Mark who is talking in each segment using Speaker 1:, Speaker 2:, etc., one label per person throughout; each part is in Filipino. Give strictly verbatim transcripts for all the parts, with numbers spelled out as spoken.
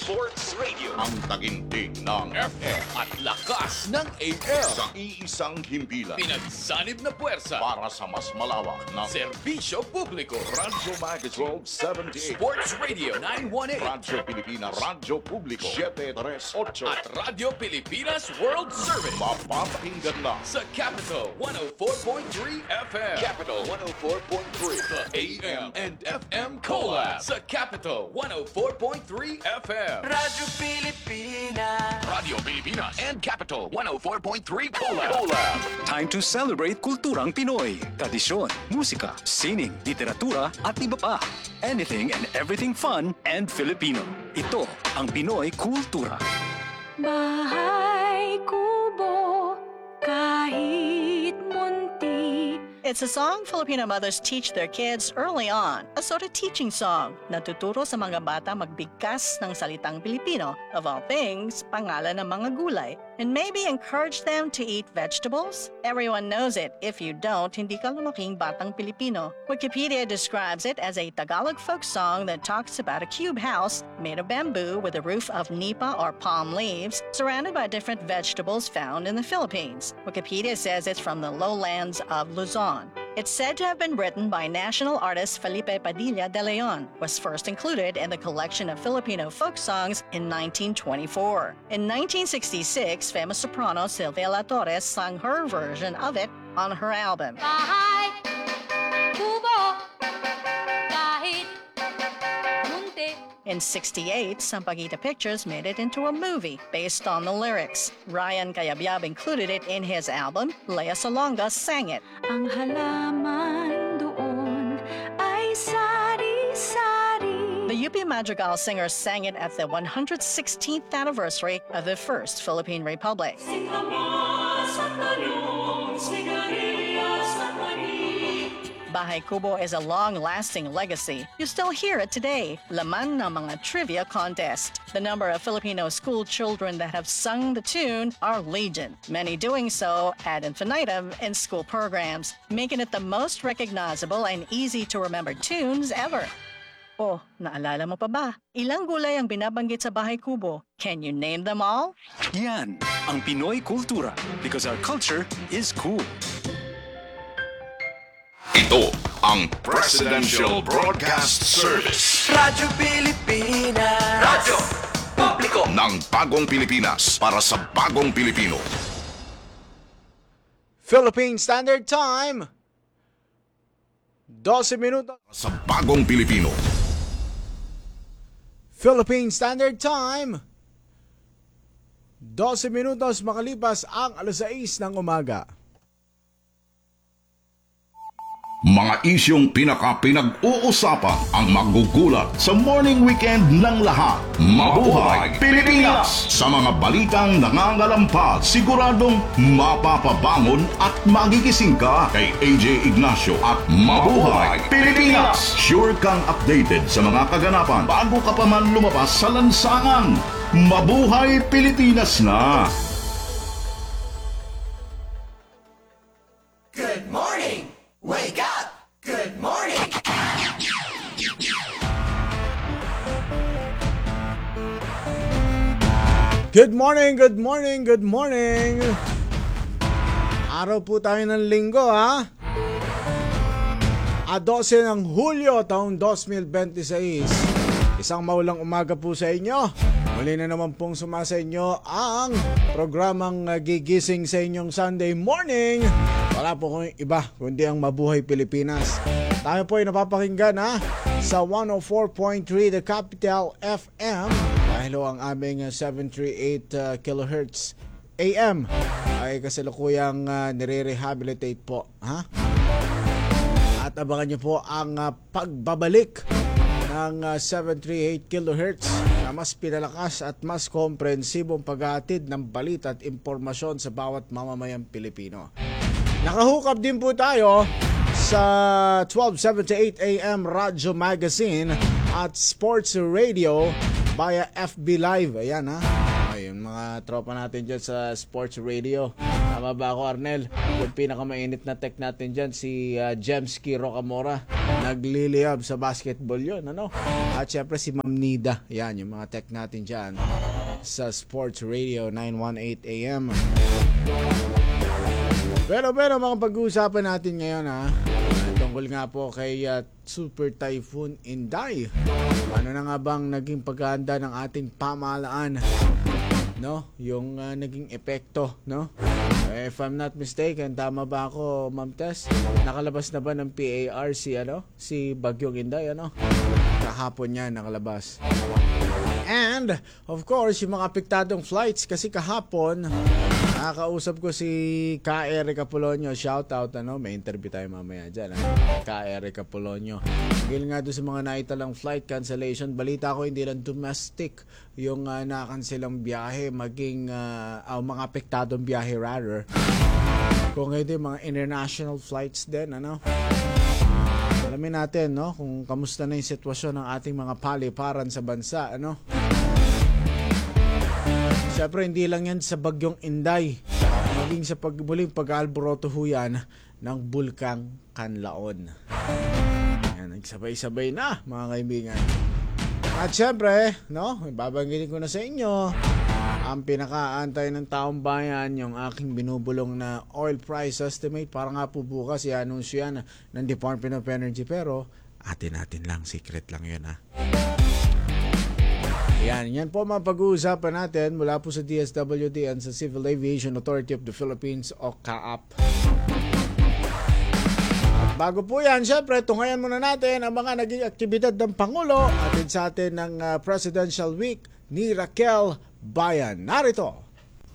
Speaker 1: Sports Radio.
Speaker 2: Ang tagintig ng
Speaker 1: F M at lakas ng A M.
Speaker 2: sa iisang himpilan
Speaker 1: Pinagsanib na puwersa.
Speaker 2: para sa mas malawak na
Speaker 1: Serbisyo publiko.
Speaker 2: Radyo Magazine seventy-eight,
Speaker 1: Sports Radio nine one eight.
Speaker 2: Radyo Pilipinas, Radyo Publiko seven three eight,
Speaker 1: At Radyo Pilipinas World Service.
Speaker 2: mapapakinggan na
Speaker 1: Sa Capital one oh four point three F M. Capital one oh four point three. The A M and F M collab. Sa Capital one oh four point three F M.
Speaker 3: Radyo Pilipinas.
Speaker 1: Radio Pilipinas and Capital one oh four point three collab. collab.
Speaker 4: Time to celebrate kulturang Pinoy. Tradisyon, musika, sining, literatura at iba pa. Anything and everything fun and Filipino. Ito ang Pinoy Kultura.
Speaker 5: Bahay kubo, kahit munti.
Speaker 6: It's a song Filipino mothers teach their kids early on. A sort of teaching song. Natuturo sa mga bata magbigkas ng salitang Pilipino. Of all things, pangalan ng mga gulay. And maybe encourage them to eat vegetables? Everyone knows it. If you don't, hindi ka lumaking batang Pilipino. Wikipedia describes it as a Tagalog folk song that talks about a cube house made of bamboo with a roof of nipa or palm leaves, surrounded by different vegetables found in the Philippines. Wikipedia says it's from the lowlands of Luzon. It's said to have been written by national artist Felipe Padilla de Leon, was first included in the collection of Filipino folk songs in nineteen twenty-four. In nineteen sixty-six, famous soprano Silvia La Torres sang her version of it on her album.
Speaker 5: Bahay kubo, kahit munti.
Speaker 6: In sixty-eight, Sampaguita Pictures made it into a movie based on the lyrics. Ryan Cayabyab included it in his album. Lea Salonga sang it.
Speaker 5: Ang halaman doon ay sari-sari.
Speaker 6: The U P Madrigal singers sang it at the one hundred sixteenth anniversary of the First Philippine Republic. Bahay Kubo is a long-lasting legacy. You still hear it today, laman ng mga trivia contest. The number of Filipino school children that have sung the tune are legion, many doing so ad infinitum in school programs, making it the most recognizable and easy-to-remember tunes ever. Oh, naalala mo pa ba? Ilang gulay ang binabanggit sa Bahay Kubo? Can you name them all?
Speaker 4: Yan ang Pinoy Kultura because our culture is cool.
Speaker 2: Ito ang Presidential Broadcast Service
Speaker 3: Radyo Pilipinas. Radyo Publiko.
Speaker 2: ng Bagong Pilipinas para sa Bagong Pilipino.
Speaker 7: Philippine Standard Time, twelve minutos.
Speaker 2: Sa Bagong Pilipino.
Speaker 7: Philippine Standard Time, twelve minutos makalipas ang alas sais ng umaga.
Speaker 2: Mga isyong pinaka-pinag-uusapan ang magugulat sa morning weekend ng lahat. Mabuhay Pilipinas! Sa mga balitang nangangalampas, siguradong mapapabangon at magigising ka kay A J Ignacio at Mabuhay Pilipinas! Sure kang updated sa mga kaganapan bago ka pa man lumabas sa lansangan. Mabuhay Pilipinas na!
Speaker 3: Good morning. Wake up. Good morning.
Speaker 7: Good morning, good morning, good morning. Araw po tayo ng linggo, ha? A twelve ng Hulyo, taong twenty twenty-six. Isang maulang umaga po sa inyo. Muli na naman pong sumasa inyo ang programang uh, gigising sa inyong Sunday morning. Wala po kung iba, kundi ang Mabuhay Pilipinas. Tayo po ay napapakinggan, ha? Sa one oh four point three The Capital F M. Dahil ho ang aming uh, seven thirty-eight uh, kilohertz A M ay kasalukuyang uh, nire-rehabilitate po, ha? At abangan nyo po ang uh, pagbabalik ng uh, seven thirty-eight kilohertz na mas pinalakas at mas komprehensibong paghahatid ng balita at impormasyon sa bawat mamamayang Pilipino. Nakahook up din po tayo sa twelve seventy-eight A M Radyo Magazine at Sports Radio via F B Live. Ayan, ha. Ayun, mga tropa natin dyan sa Sports Radio. Tama ba ako, Arnel? Yung pinakamainit na tech natin dyan, si uh, Jemsky Rocamora. Nagliliyab sa basketball yun, ano? At syempre si Ma'am Nida. Yan, yung mga tech natin dyan sa Sports Radio nine eighteen A M. Pero pero mga pag-uusapan natin ngayon, ha, tungkol nga po kay uh, Super Typhoon Inday. Ano na nga bang naging paghahanda ng ating pamahalaan, no? Yung uh, naging epekto, no? Eh, if I'm not mistaken, tama ba ako, Ma'am Tess? Nakalabas na ba ng P A R si ano? Si Bagyong Inday, ano? Kahapon yan nakalabas. And of course, yung mga apektadong flights, kasi kahapon nakakausap ko si Ka Eric Apolonio. Shout out, ano, may interview tayo mamaya dyan, ha? Ka Eric Apolonio. Dahil nga doon sa mga naitalang flight cancellation, balita ko hindi lang domestic yung uh, nakansilang biyahe, maging uh, uh, mga apektadong biyahe rather. Kung hindi, mga international flights din, ano. Alamin natin, no, kung kamusta na yung sitwasyon ng ating mga paliparan sa bansa, ano. Siyempre, hindi lang yan sa Bagyong Inday, maging sa pag muling pag-alboroto ho yan ng Bulkang Kanlaon. Yan, nagsabay-sabay na, mga kaibigan. At siyempre, no, babanggitin ko na sa inyo ang pinakaantay ng taong bayan, yung aking binubulong na oil price estimate. Para nga po bukas i-anunsyo yan ng Department of Energy, pero atin-atin lang, secret lang yun, ha. Yan, yan po mga pag-uusapan natin mula po sa D S W D and sa Civil Aviation Authority of the Philippines o C A A P. At bago po yan, syempre, tungayan muna natin ang mga naging aktibidad ng Pangulo atid sa atin ng uh, Presidential Week ni Raquel Bayan. Narito.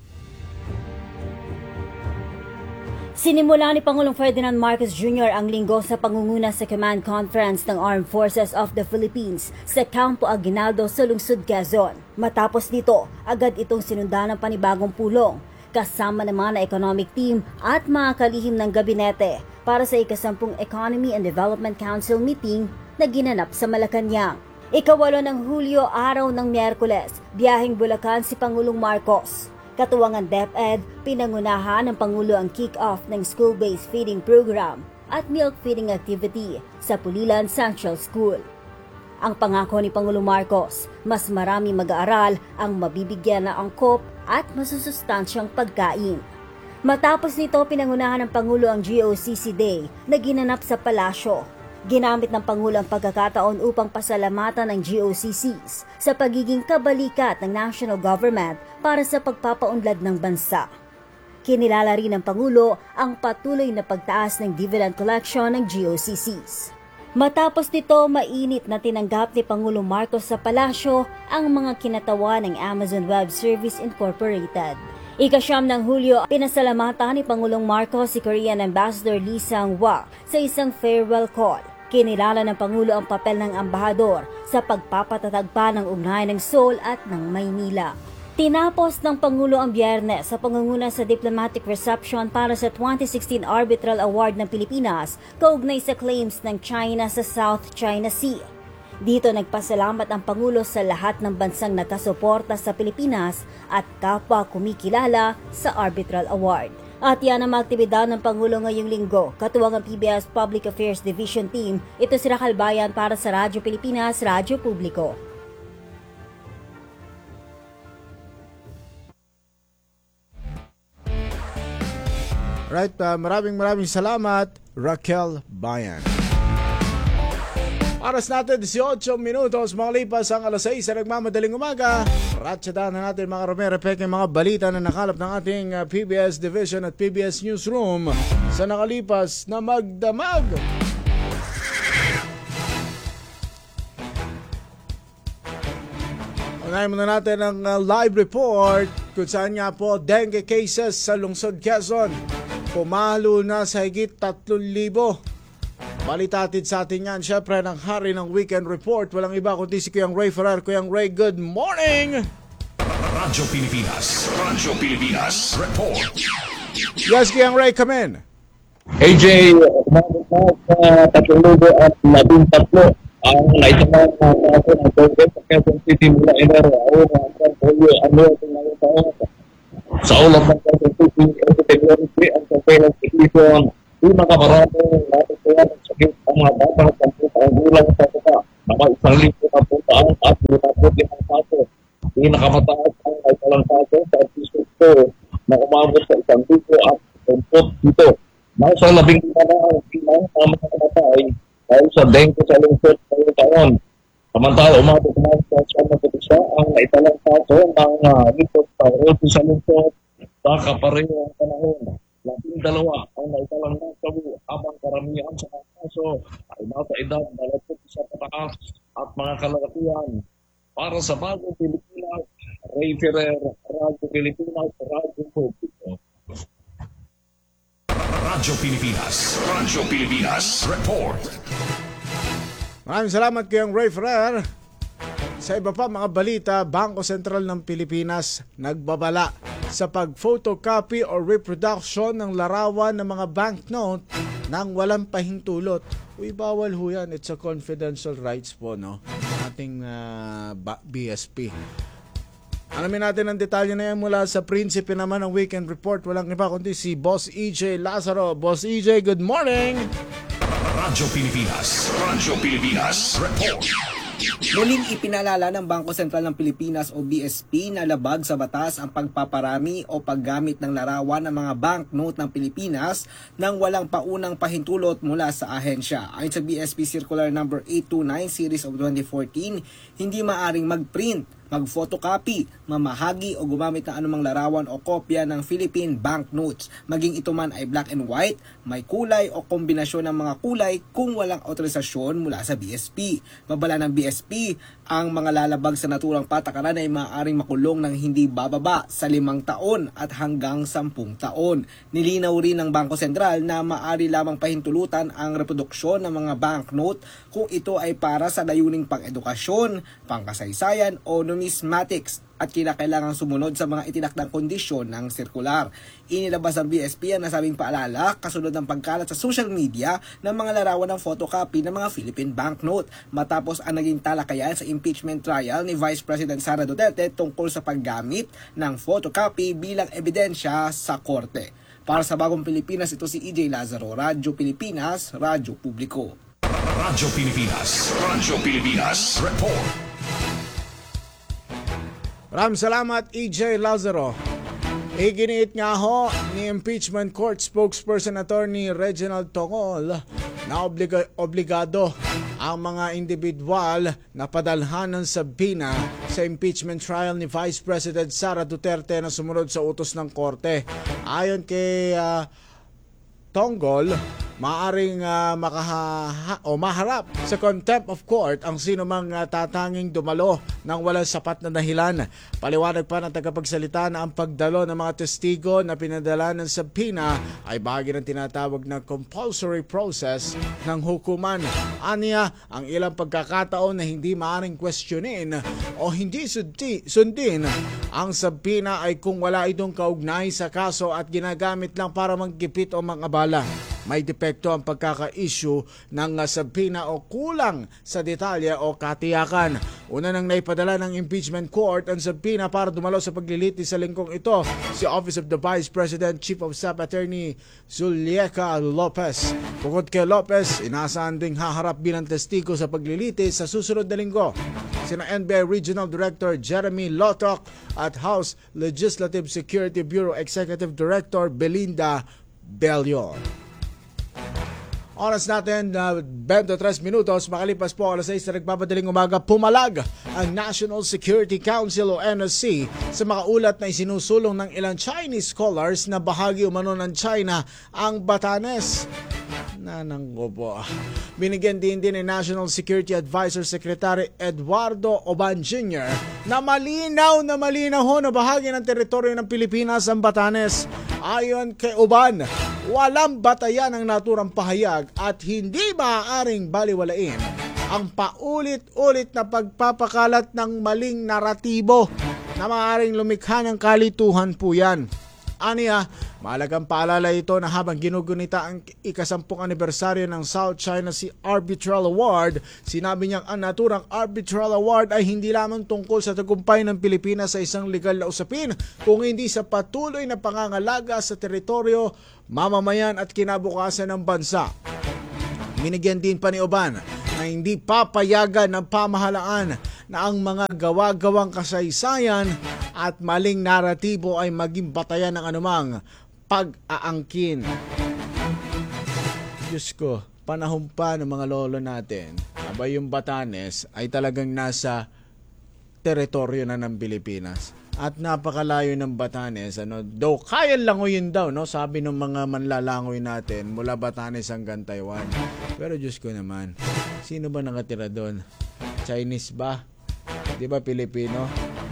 Speaker 8: Sinimula ni Pangulong Ferdinand Marcos Junior ang linggo sa pangunguna sa Command Conference ng Armed Forces of the Philippines sa Campo Aguinaldo sa lungsod Quezon. Matapos nito, agad itong sinundan ng panibagong pulong, kasama naman na economic team at mga kalihim ng gabinete para sa ikasampung Economy and Development Council meeting na ginanap sa Malacanang. Ikawalo ng Hulyo, araw ng Miyerkules, biyaheng Bulacan si Pangulong Marcos. Katuwangan DepEd, pinangunahan ng Pangulo ang kick-off ng school-based feeding program at milk feeding activity sa Pulilan Central School. Ang pangako ni Pangulong Marcos, mas marami mag-aaral ang mabibigyan na angkop at masusustansyang pagkain. Matapos nito, pinangunahan ng Pangulo ang G O C C Day na ginanap sa palasyo. Ginamit ng Pangulo ang pagkakataon upang pasalamatan ng G O C Cs sa pagiging kabalikat ng national government para sa pagpapaunlad ng bansa. Kinilala rin ng Pangulo ang patuloy na pagtaas ng dividend collection ng G O C Cs. Matapos nito, mainit na tinanggap ni Pangulong Marcos sa palasyo ang mga kinatawa ng Amazon Web Service Incorporated. Ikasyam ng Hulyo, pinasalamatan ni Pangulong Marcos si Korean Ambassador Lee Sang-hwa sa isang farewell call. Kinilala ng Pangulo ang papel ng ambahador sa pagpapatatag pa ng ugnayan ng Seoul at ng Maynila. Tinapos ng Pangulo ang Biyernes sa pangunguna sa diplomatic reception para sa twenty sixteen Arbitral Award ng Pilipinas kaugnay sa claims ng China sa South China Sea. Dito nagpasalamat ang Pangulo sa lahat ng bansang nakasuporta sa Pilipinas at kapwa kumikilala sa Arbitral Award. At yan ang mga aktibidad ng Pangulo ngayong linggo. Katuwang ang P B S Public Affairs Division Team, ito si Raquel Bayan para sa Radyo Pilipinas, Radyo Publiko.
Speaker 7: Right, uh, maraming maraming salamat, Raquel Bayan. Oras natin, eighteen minutos, makalipas ang alas sais sa nagmamadaling umaga. Ratsadahan na natin mga rumere-peke mga balita na nakalap ng ating uh, P B S Division at P B S Newsroom sa nakalipas na magdamag. Unahin muna natin ang uh, live report kung saan nga po dengue cases sa lungsod Quezon. Pumalo na sa higit tatlong libo. Balitatid sa atin yan, syempre, ng hari ng Weekend Report. Walang iba kundi si Kuyang Ray Ferrer. Kuyang Ray, good morning!
Speaker 2: Radyo Pilipinas. Radyo Pilipinas. Report.
Speaker 7: Yes, Kuyang Ray, come in.
Speaker 9: A J, umabot na sa tatlong libo at labing tatlo ang naitama ng kaso ng COVID sa Quezon City mula Enero. Ako na ang Polio, ano yung ngayon taon sa ulap ng Quezon City, Quezon surveillance technician, pinakamaraming natutuwa ng sakit ang mga bata at sampu taong gulang sa baba na may isang libo na puntaan at linaputin ang kaso. Pinakamataas ang may talang kaso sa episode two na umabot sa isang libo at tumpot dito. Nasa labing lima na ang bilang na mga namatay dahil sa dengue sa lungsod ngayong taon. Samantala, umabot naman sa siyam na putusa ang naitalang kaso ng uh, lipot sa roto sa lungsod sa kaparehong panahon. Labing dalawa ang naitalang nasawi habang karamihan sa mga kaso ay nasa edad na lapot sa pataas at mga kalalakihan. Para sa Bagong Pilipinas, Ray Ferrer, Radyo Pilipinas, Radyo Publiko.
Speaker 2: Radyo Pilipinas, Radyo Pilipinas, report.
Speaker 7: Maraming salamat kayong Ray Ferrer. Sa iba pa mga balita, Bangko Sentral ng Pilipinas nagbabala sa pag-photocopy o reproduction ng larawan ng mga banknote nang walang pahintulot. Uy, bawal ho yan. It's a confidential rights po, no? Ating uh, B S P. Alamin natin ang detalye na yan mula sa prinsipe naman ng Weekend Report. Walang iba kundi si Boss E J Lazaro. Boss E J, good morning!
Speaker 2: Radyo Pilipinas, Radyo Pilipinas, report.
Speaker 10: Muling ipinalala ng Bangko Sentral ng Pilipinas o B S P na labag sa batas ang pagpaparami o paggamit ng larawan ng mga banknote ng Pilipinas nang walang paunang pahintulot mula sa ahensya. Ayon sa B S P Circular number eight twenty-nine series of twenty fourteen, hindi maaring mag-print, mag-photocopy, mamahagi o gumamit ng anumang larawan o kopya ng Philippine banknotes, maging ito man ay black and white, may kulay o kombinasyon ng mga kulay kung walang autorisasyon mula sa B S P. Babala ng B S P, ang mga lalabag sa naturang patakaran ay maaaring makulong ng hindi bababa sa limang taon at hanggang sampung taon. Nilinaw rin ng Bangko Sentral na maaari lamang pahintulutan ang reproduksyon ng mga banknote kung ito ay para sa layuning pang-edukasyon, pangkasaysayan o numismatics at kinakailangang sumunod sa mga itinakdang kondisyon ng sirkular. Inilabas ng B S P ang nasabing paalala kasunod ng pagkalat sa social media ng mga larawan ng photocopy ng mga Philippine banknote matapos ang naging talakayan sa impeachment trial ni Vice President Sara Duterte tungkol sa paggamit ng photocopy bilang ebidensya sa korte. Para sa Bagong Pilipinas, ito si E J Lazaro, Radyo Pilipinas, Radyo Publiko.
Speaker 2: Radyo Pilipinas, Radyo Pilipinas, report.
Speaker 7: Maraming salamat, E J Lazaro. Iginiit nga ho ni Impeachment Court Spokesperson Attorney Reginald Tongol na obliga- obligado ang mga individual na padalhan ng sabina sa impeachment trial ni Vice President Sara Duterte na sumunod sa utos ng korte. Ayon kay uh, Tongol, maaring uh, makaha o maharap sa contempt of court ang sino mang uh, tatanging dumalo ng walang sapat na dahilan. Paliwanag pa ng tagapagsalita na ang pagdalo ng mga testigo na pinadala ng sabina ay bahagi ng tinatawag na compulsory process ng hukuman. Aniya, ang ilang pagkakataon na hindi maaring questionin o hindi sundi, sundin ang sabina ay kung wala itong kaugnay sa kaso at ginagamit lang para magkipit o mangabala. May depekto ang pagkaka-issue ng sabina o kulang sa detalye o katiyakan. Una nang naipadala ng impeachment court ang sabina para dumalo sa paglilitis sa lingkong ito si Office of the Vice President Chief of Staff Attorney Zulieka Lopez. Bukod kay Lopez, inaasahan ding haharap bilang testigo sa paglilitis sa susunod na linggo sina N B I Regional Director Jeremy Lotok at House Legislative Security Bureau Executive Director Belinda Bellion. Oras natin na uh, twenty-three minutos, makalipas po alas sais na nagpapadaling umaga, pumalag ang National Security Council o N S C sa mga ulat na isinusulong ng ilang Chinese scholars na bahagi umano ng China ang Batanes. Nananggo po. Binigyan din din ni National Security Advisor Secretary Eduardo Oban Junior na malinaw na malinaw ho na bahagi ng teritoryo ng Pilipinas ang Batanes. Ayon kay Oban, walang batayan ang naturang pahayag at hindi maaaring baliwalain ang paulit-ulit na pagpapakalat ng maling naratibo na maaaring lumikha ng kalituhan po yan. Aniya, Mahalagang paalala ito na habang ginugunita ang ikasampung anibersaryo ng South China Sea Arbitral Award, sinabi niyang ang naturang Arbitral Award ay hindi lamang tungkol sa tagumpay ng Pilipinas sa isang legal na usapin, kung hindi sa patuloy na pangangalaga sa teritoryo, mamamayan at kinabukasan ng bansa. Binigyan din pa ni Oban na hindi papayagan ng pamahalaan na ang mga gawa-gawang kasaysayan at maling naratibo ay maging batayan ng anumang pag-aangkin. Diyos ko, panahon pa ng mga lolo natin, abay yung Batanes ay talagang nasa teritoryo na ng Pilipinas. At napakalayo ng Batanes, ano, daw kaya langoyin daw, no? Sabi ng mga manlalangoy natin mula Batanes hanggang Taiwan. Pero Diyos ko naman, sino ba nakatira doon? Chinese ba? Di ba Pilipino?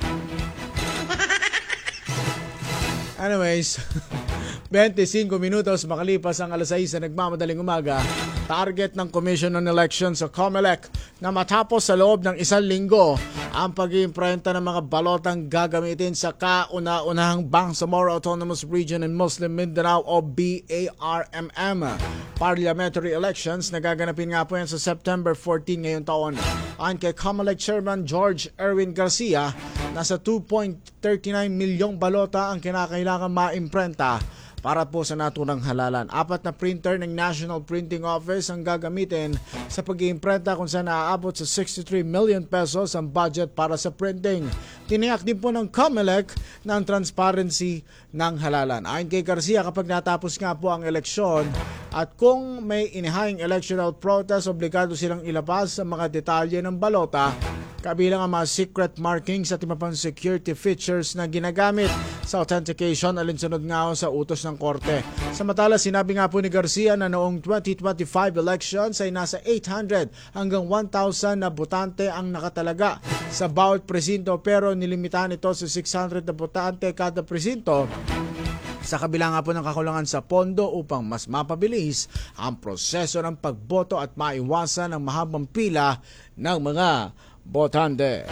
Speaker 7: Anyways, twenty-five minutos makalipas ang alas sais na nagmamadaling umaga, target ng Commission on Elections o COMELEC na matapos sa loob ng isang linggo ang pag-iimprenta ng mga balotang gagamitin sa kauna-unahang Bangsamoro Autonomous Region in Muslim Mindanao o B A R M M parliamentary elections na gaganapin nga po yan sa September fourteen ngayong taon. Ayon kay COMELEC Chairman George Erwin Garcia, nasa two point three nine milyong balota ang kinakailangan maimprenta para po sa naturang halalan. Apat na printer ng National Printing Office ang gagamitin sa pag-iimprenta kung saan naaabot sa sixty-three million pesos ang budget para sa printing. Tiniyak din po ng COMELEC na ang transparency ng halalan. Ayon kay Garcia, kapag natapos nga po ang eleksyon at kung may inihayang electoral protest, obligado silang ilabas sa mga detalye ng balota, kabilang ang mga secret markings at iba pang security features na ginagamit sa authentication alinsunod nga sa utos ng korte. Samantala, sinabi nga po ni Garcia na noong twenty twenty-five elections ay nasa eight hundred hanggang one thousand na botante ang nakatalaga sa bawat presinto, pero nilimitahan ito sa six hundred na botante kada presinto, sa kabila nga po ng kakulangan sa pondo upang mas mapabilis ang proseso ng pagboto at maiwasan ang mahabang pila ng mga botante.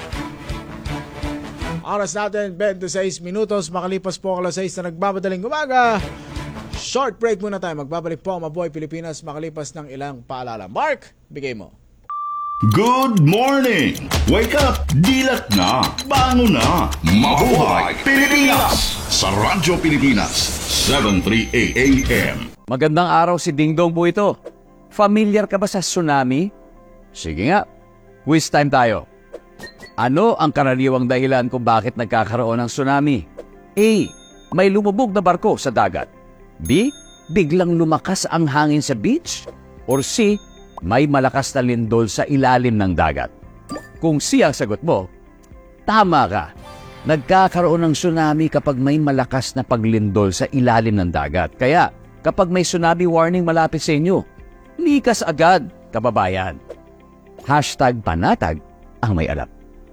Speaker 7: Oras natin, twenty-six minutos, makalipas po ang alas sais na nagbabadaling umaga. Short break muna tayo. Magbabalik po ang Mabuhay Pilipinas makalipas ng ilang paalala. Mark, bigay mo.
Speaker 2: Good morning! Wake up! Dilat na! Bangon na! Mabuhay Pilipinas! Sa Radyo Pilipinas, seven thirty-eight A M.
Speaker 11: Magandang araw, si Dingdong po ito. Familiar ka ba sa tsunami? Sige nga, quiz time tayo. Ano ang karaniwang dahilan kung bakit nagkakaroon ng tsunami? A. May lumubog na barko sa dagat. B. Biglang lumakas ang hangin sa beach. Or C. May malakas na lindol sa ilalim ng dagat. Kung C ang sagot mo, tama ka. Nagkakaroon ng tsunami kapag may malakas na paglindol sa ilalim ng dagat. Kaya kapag may tsunami warning malapit sa inyo, likas agad, kababayan. Hashtag panatag ang may alam.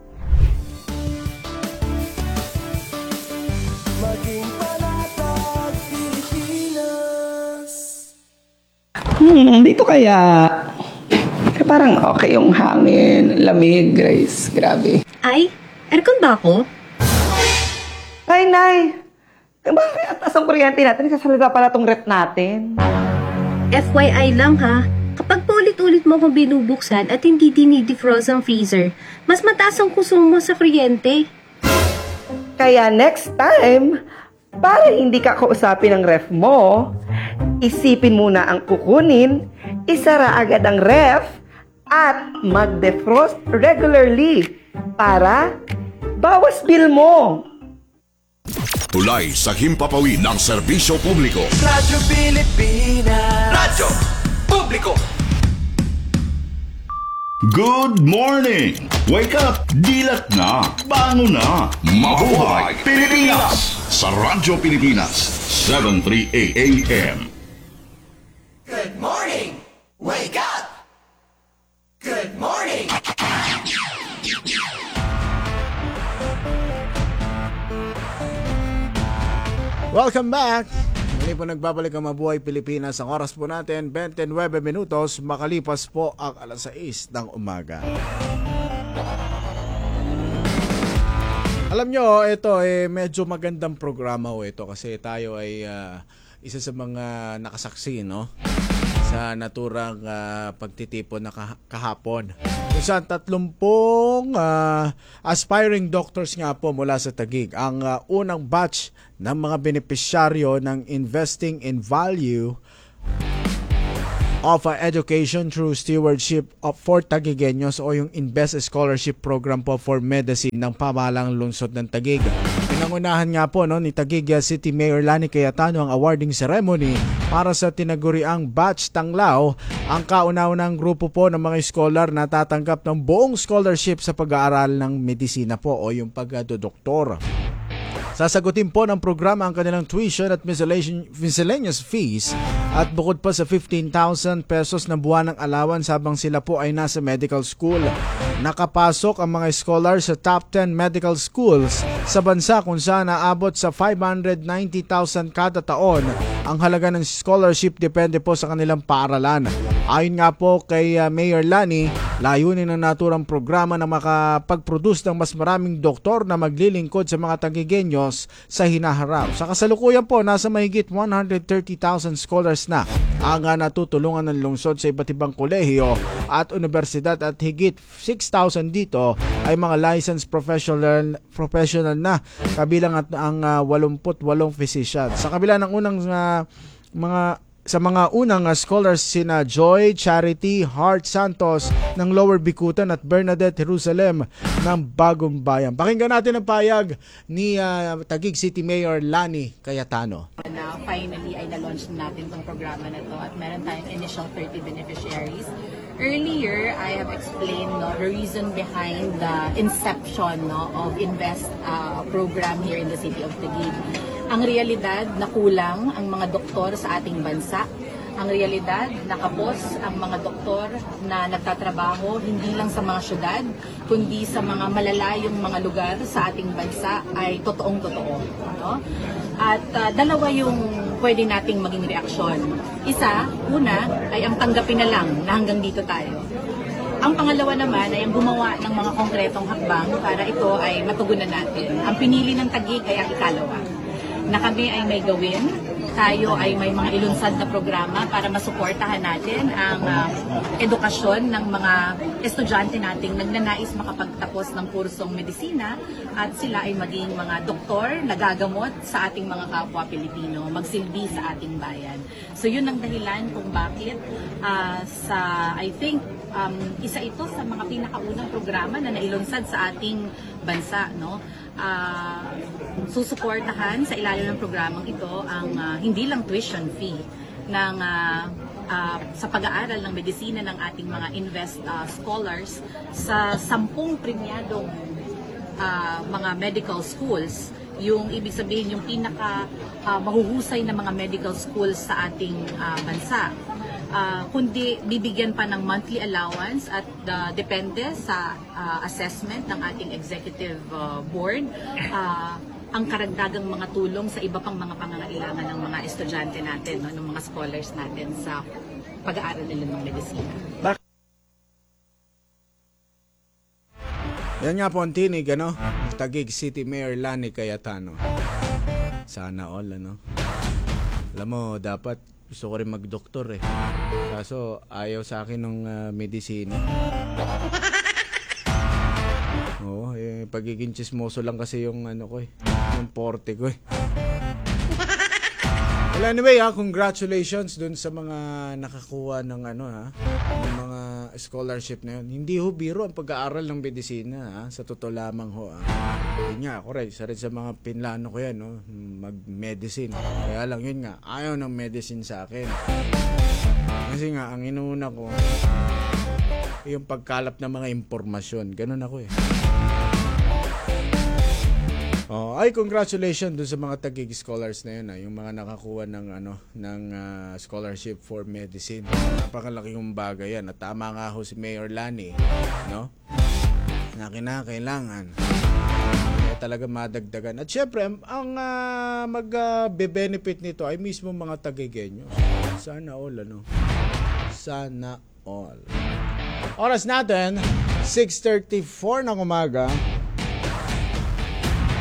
Speaker 3: Maging panatag Pilipinas.
Speaker 12: Hmm, dito kaya. Parang okay yung hangin, lamig, Grace. Grabe.
Speaker 13: Ay, aircon ba ako?
Speaker 12: Ay, Nay. Bakit atas ang kuryente natin? Sasalga pala tong rep natin.
Speaker 13: F Y I lang ha. Kapag paulit-ulit mo akong binubuksan at hindi dinidefrost ang freezer, mas mataas ang konsumo sa kuryente.
Speaker 12: Kaya next time, para hindi ka kausapin ng ref mo, isipin muna ang kukunin, isara agad ang ref, at mag-defrost regularly para bawas bill mo.
Speaker 2: Tulay sa himpapawid ng serbisyo publiko.
Speaker 3: Radyo Pilipinas. Radyo Publiko.
Speaker 2: Good morning! Wake up! Dilat na! Bangon na! Mabuhay Pilipinas! Sa Radyo Pilipinas, seven thirty-eight A M.
Speaker 3: Good morning. Wake up. Good morning.
Speaker 7: Welcome back! Muli po nagbabalik ang Mabuhay Pilipinas. Ang oras po natin, twenty-nine minutos, makalipas po ang alas sais ng umaga. Alam nyo, ito eh medyo magandang programa ho ito kasi tayo ay uh, isa sa mga nakasaksi, no? Sa naturang uh, pagtitipon na kah- kahapon. Kung saan tatlumpong uh, aspiring doctors nga po mula sa Taguig. Ang uh, unang batch ng mga benepisyaryo ng Investing in Value of uh, Education through Stewardship of for Taguigueños o yung Invest Scholarship Program po for Medicine ng pamahalang lungsod ng Taguig. Pinangunahan nga po no, ni Taguig City Mayor Lani Cayetano ang awarding ceremony para sa tinaguriang Batch Tanglaw, ang kauna-unang grupo po ng mga scholar na tatanggap ng buong scholarship sa pag-aaral ng medisina po o yung pagdodoktor. Sasagutin po ng programa ang kanilang tuition at miscellaneous fees at bukod pa sa fifteen thousand pesos na buwanang allowance habang sila po ay nasa medical school. Nakapasok ang mga scholars sa top ten medical schools sa bansa kung saan naabot sa five hundred ninety thousand kada taon. Ang halaga ng scholarship depende po sa kanilang paaralan. Ayon nga po kay uh, Mayor Lani, layunin ng naturang programa na makapag-produce ng mas maraming doktor na maglilingkod sa mga Taguigueños sa hinaharap. Sa kasalukuyan po, nasa mahigit one hundred thirty thousand scholars na ang uh, natutulungan ng lungsod sa iba't ibang kolehiyo at universidad at higit six thousand dito ay mga licensed professional professional na kabilang at ang uh, eighty-eight physicians. Sa kabila ng unang uh, mga Sa mga unang uh, scholars sina Joy Charity Heart Santos ng Lower Bicutan at Bernadette Jerusalem ng Bagong Bayan. Pakinggan natin ang payag ni uh, Taguig City Mayor Lani Cayetano.
Speaker 14: Na finally ay na-launch natin itong programa na to at meron tayong initial thirty beneficiaries. Earlier, I have explained no, the reason behind the inception no, of Invest uh, program here in the city of Taguig. Ang realidad na kulang ang mga doktor sa ating bansa. Ang realidad na kapos ang mga doktor na nagtatrabaho hindi lang sa mga syudad, kundi sa mga malalayong mga lugar sa ating bansa ay totoong-totoo. No? At uh, dalawa yung pwede nating maging reaksyon. Isa, una, ay ang tanggapin na lang na hanggang dito tayo. Ang pangalawa naman ay ang gumawa ng mga konkretong hakbang para ito ay matugunan natin. Ang pinili ng Taguig ay ang ikalawa, na kami ay may gawin, tayo ay may mga ilunsad na programa para masuportahan natin ang uh, edukasyon ng mga estudyante nating nagnanais makapagtapos ng kursong medisina at sila ay maging mga doktor na gagamot sa ating mga kapwa Pilipino, magsilbi sa ating bayan. So yun ang dahilan kung bakit uh, sa, I think, um, isa ito sa mga pinakaunang programa na nailunsad sa ating bansa, no? Uh, susuportahan sa ilalim ng programang ito ang uh, hindi lang tuition fee ng uh, uh, sa pag-aaral ng medisina ng ating mga Invest uh, scholars sa sampung premiadong uh, mga medical schools, yung ibig sabihin yung pinaka uh, mahuhusay na mga medical schools sa ating uh, bansa. Uh, kundi bibigyan pa ng monthly allowance at uh, depende sa uh, assessment ng ating executive uh, board uh, ang karagdagang mga tulong sa iba pang mga pangangailangan ng mga estudyante natin, no, ng mga scholars natin sa pag-aaral nila ng medisina.
Speaker 7: Yan nga po ang tinig, ano? Taguig City Mayor Lani Cayetano. Sana all, ano? Alam mo, dapat gusto ko rin mag-doktor eh. Kaso ayaw sa akin ng uh, medisina. Oo, eh, pagiging chismoso lang kasi yung ano ko eh. Yung porte ko eh. Well, anyway, ha, congratulations dun sa mga nakakuha ng ano ha, ng mga scholarship na yun. Hindi ho biro ang pag-aaral ng medisina ha, sa totoo lamang ho ha. Yun nga, ako rin, isa rin sa mga pinlano ko yan, no? Mag-medicine. Kaya lang yun nga, ayaw ng medicine sa akin. Kasi nga, ang inuuna ko, yung pagkalap ng mga impormasyon. Ganun ako eh. Oh, ay congratulations dun sa mga Taguig scholars na yun, ah, yung mga nakakuha ng ano ng uh, scholarship for medicine. Napakalaking bagay yan. At tama nga ho si Mayor Lani, no? Na kinakailangan kaya talaga madagdagan. At syempre, ang uh, mag-benefit uh, nito ay mismo mga Taguigueños. Sana all, ano? Sana all. Oras natin, six thirty-four ng umaga.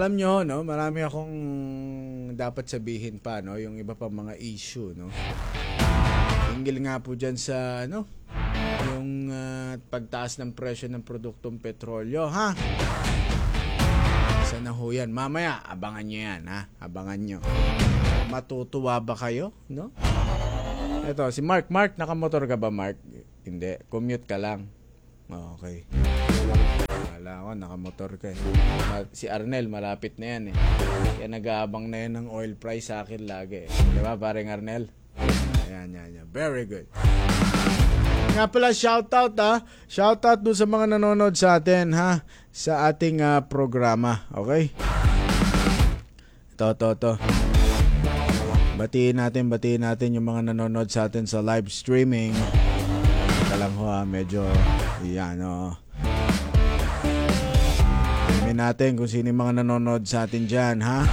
Speaker 7: alam nyo, no, marami akong dapat sabihin pa, no, yung iba pa mga issue, no. Hinggil nga po dyan sa, ano, yung uh, pagtaas ng presyo ng produktong petrolyo, ha? Saan na ho yan? Mamaya, abangan nyo yan, ha? Abangan nyo. Matutuwa ba kayo, no? Ito, si Mark. Mark, nakamotor ka ba, Mark? Hindi. Commute ka lang. Okay. Wala ako, nakamotor ka eh. Si Arnel, malapit na yan eh. Kaya nag-aabang na yan ng oil price sa akin lagi eh. Diba, paring Arnel? Ayan, yan, yan. Very good. Nga pala, shoutout ha. Shoutout dun sa mga nanonood sa atin ha. Sa ating uh, programa. Okay? Ito, ito, ito. Batiin natin, batiin natin yung mga nanonood sa atin sa live streaming. Ito lang ho ha, medyo, yan o. Alamin natin kung sino yung mga nanonood sa atin dyan, ha?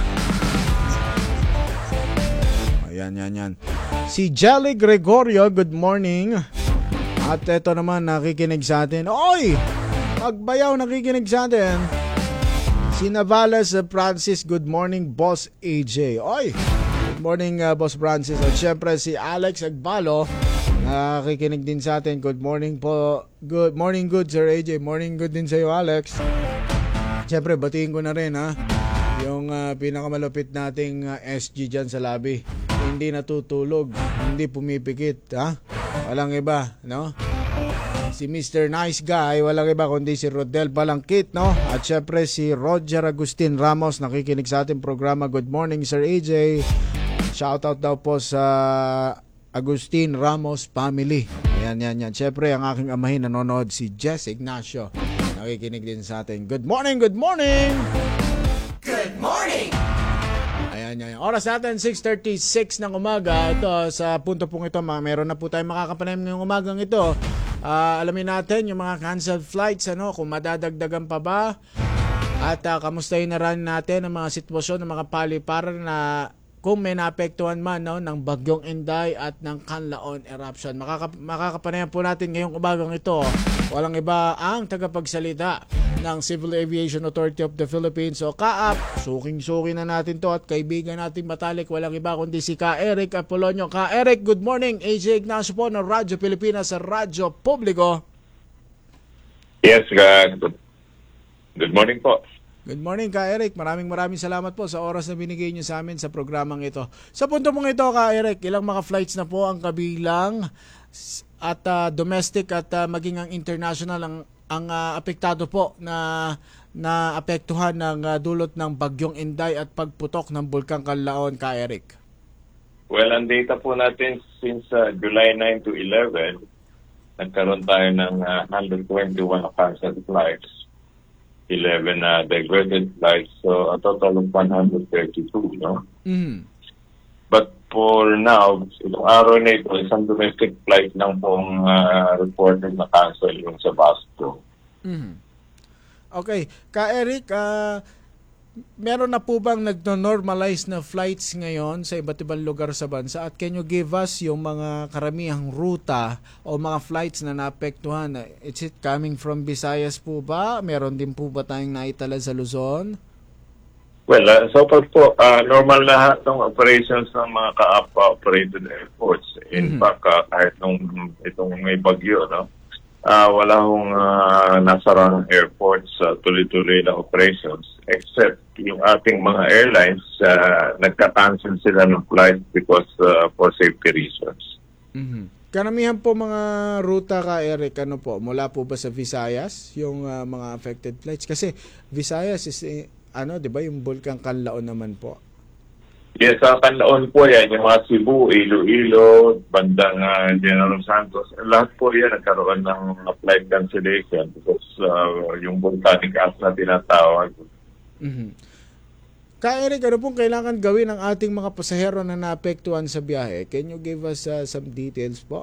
Speaker 7: Ayan, yan, yan. Si Jelly Gregorio, good morning. At ito naman, nakikinig sa atin. Oy! Pagbayaw, nakikinig sa atin. Si Navales Francis, good morning, Boss A J. Oy! Good morning, uh, Boss Francis. At syempre, si Alex Agbalo, nakikinig din sa atin. Good morning po. Good morning, good Sir A J. Morning good din sa iyo, Alex. Syempre, batiin ko na rin ha. Yung uh, pinakamalupit nating uh, S G dyan sa lobby. Hindi natutulog, hindi pumipikit, ha? Walang iba, no? Si Mister Nice Guy, walang iba kundi si Rodel Balangkit, no? At syempre si Roger Agustin Ramos, nakikinig sa ating programa. Good morning, Sir A J. Shoutout daw po sa Agustin Ramos family. Ayan, yan, yan. Syempre, ang aking amahin nanonood si Jess Ignacio. Nakikinig din sa atin. Good morning, good morning!
Speaker 3: Good morning!
Speaker 7: Ayan, yan. Oras natin, six thirty-six ng umaga. Ito, sa punto pong ito, mga, meron na po tayong makakapanayam ngayong umagang ito. Uh, alamin natin yung mga canceled flights, ano, kung madadagdagan pa ba. At uh, kamustahin na rin natin ang mga sitwasyon ng mga paliparan na kung may naapektuhan man, no, ng Bagyong Inday at ng Canlaon eruption. Makaka- makakapanayan po natin ngayong umagang ito. Walang iba ang tagapagsalita ng Civil Aviation Authority of the Philippines o C A A P. Suking-suki na natin to at kaibigan natin matalik. Walang iba kundi si Ka Eric Apolonio. Ka Eric, good morning. A J Ignacio po ng Radyo Pilipinas sa Radyo Publiko.
Speaker 9: Yes, God. Good morning po.
Speaker 7: Good morning, Ka Eric. Maraming maraming salamat po sa oras na binigay niyo sa amin sa programang ito. Sa punto mong ito, Ka Eric, ilang mga flights na po ang kabilang at uh, domestic at uh, maging ang international ang, ang uh, apektado po na na apektuhan ng uh, dulot ng Bagyong Inday at pagputok ng Bulkang Canlaon, Ka Eric?
Speaker 9: Well, ang data po natin since uh, July nine to eleven, nagkaroon tayo ng uh, one hundred twenty-one canceled flights. eleven uh, diverted flights, so a total of one hundred thirty-two, no?
Speaker 7: Mm.
Speaker 9: But for now, itong araw na ito, isang domestic flight lang pong uh, reported na cancel yung sa Basco.
Speaker 7: Mm. Okay. Ka Eric, uh, meron na po bang nagno-normalize na flights ngayon sa iba't ibang lugar sa bansa? At can you give us yung mga karamihang ruta o mga flights na naapektuhan? Is it coming from Visayas po ba? Meron din po ba tayong naitala sa Luzon?
Speaker 9: Well, uh, so far po, uh, normal lahat ng operations ng mga ka-A P A-operated airports. In mm-hmm. fact, uh, kahit nung itong may bagyo, no? Uh, wala hong uh, nasarang airports, uh, tuloy-tuloy na operations, except yung ating mga airlines, uh, nagka-cancel sila ng flight because uh, for safety reasons.
Speaker 7: Mm-hmm. Karamihan po mga ruta, Ka Eric, ano po, mula po ba sa Visayas, yung uh, mga affected flights? Kasi Visayas is, eh, ano, di ba, yung Bulkang Canlaon naman po?
Speaker 9: Yes, sa Canlaon po yan, yung mga Cebu, Iloilo, bandang uh, General Santos, lahat po yan nagkaroon ng flight cancellation because uh, yung volcanic ash na tinatawag.
Speaker 7: Mm-hmm. Ka Eric, ano pong kailangan gawin ng ating mga pasahero na naapektuhan sa biyahe? Can you give us uh, some details po?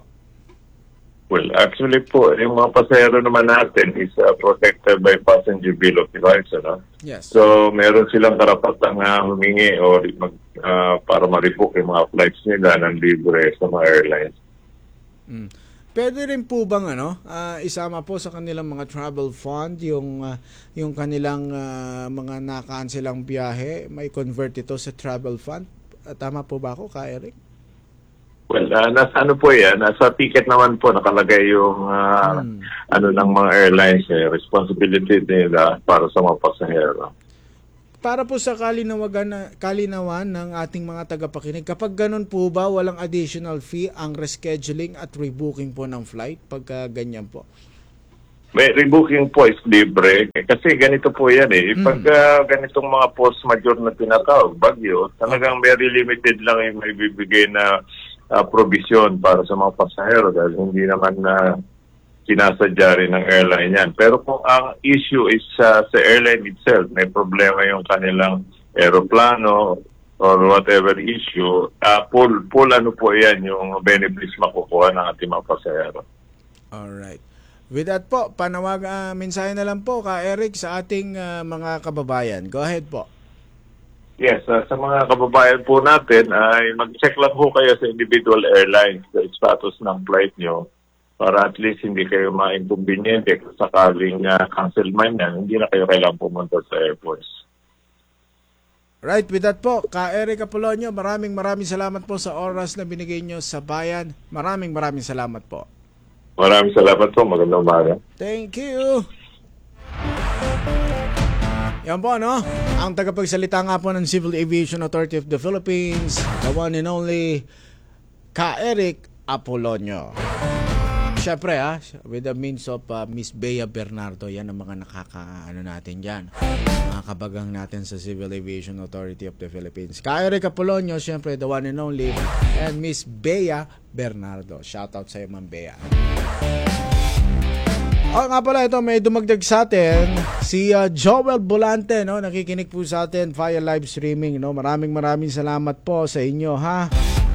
Speaker 9: Well, actually po, yung mga pasahero naman natin is uh, protected by passenger bill of rights, ano?
Speaker 7: Yes.
Speaker 9: So, meron silang karapatang uh, humingi o mag, uh, para ma-rebook yung mga flights nila ng libre sa mga airlines.
Speaker 7: Mm. Pwede rin po bang ano, ah, isama po sa kanilang mga travel fund yung ah, yung kanilang ah, mga na-cancelang biyahe, may convert ito sa travel fund? Ah, tama po ba ako, Ka Eric?
Speaker 15: Well, uh, nasa ano po yan, nasa ticket naman po nakalagay yung uh,
Speaker 7: Hmm.
Speaker 15: ano ng mga airlines, eh, responsibility nila para sa mga pasahero.
Speaker 7: Para po sa kalinawagan na, kalinawan ng ating mga tagapakinig, kapag ganun po ba, walang additional fee ang rescheduling at rebooking po ng flight pagka ganyan po?
Speaker 15: May rebooking po is libre. Kasi ganito po yan eh. Pag uh, ganitong mga force majeure na tinatawag, bagyo, talagang very limited lang yung may bibigay na uh, provision para sa mga pasahero dahil hindi naman na uh, sinasadya rin ng airline yan. Pero kung ang issue is uh, sa airline itself, may problema yung kanilang aeroplano or whatever issue, uh, full, full ano po yan yung benefits makukuha ng ating mga pasahero.
Speaker 7: Alright. With that po, panawag, uh, mensahe na lang po, Ka Eric, sa ating uh, mga kababayan. Go ahead po.
Speaker 15: Yes, uh, sa mga kababayan po natin, ay mag-check lang po kayo sa individual airlines, the status ng flight nyo, para at least hindi kayo ma-inconveniente kung sakaling uh, cancel man yan, hindi na kayo kailangang pumunta sa airports.
Speaker 7: Right, with that po, Ka Eric Apolonio, maraming maraming salamat po sa oras na binigay nyo sa bayan. Maraming maraming salamat po.
Speaker 15: Maraming salamat po, magandang umaga.
Speaker 7: Thank you. Yan po, no? Ang tagapagsalita nga po ng Civil Aviation Authority of the Philippines, the one and only Ka Eric Apolonio. Siyempre, ha, with the means of uh, Miss Bea Bernardo, yan ang mga nakaka-ano natin dyan. Mga kabagang natin sa Civil Aviation Authority of the Philippines. Ka Eric Apolonio, siyempre, the one and only, and Miss Bea Bernardo. Shoutout sa iyo, Ma'am Bea. Oh, nga pala, ito, may dumagdag sa atin, si uh, Joel Bolante, no? Nakikinig po sa atin via live streaming, no? Maraming maraming salamat po sa inyo, ha?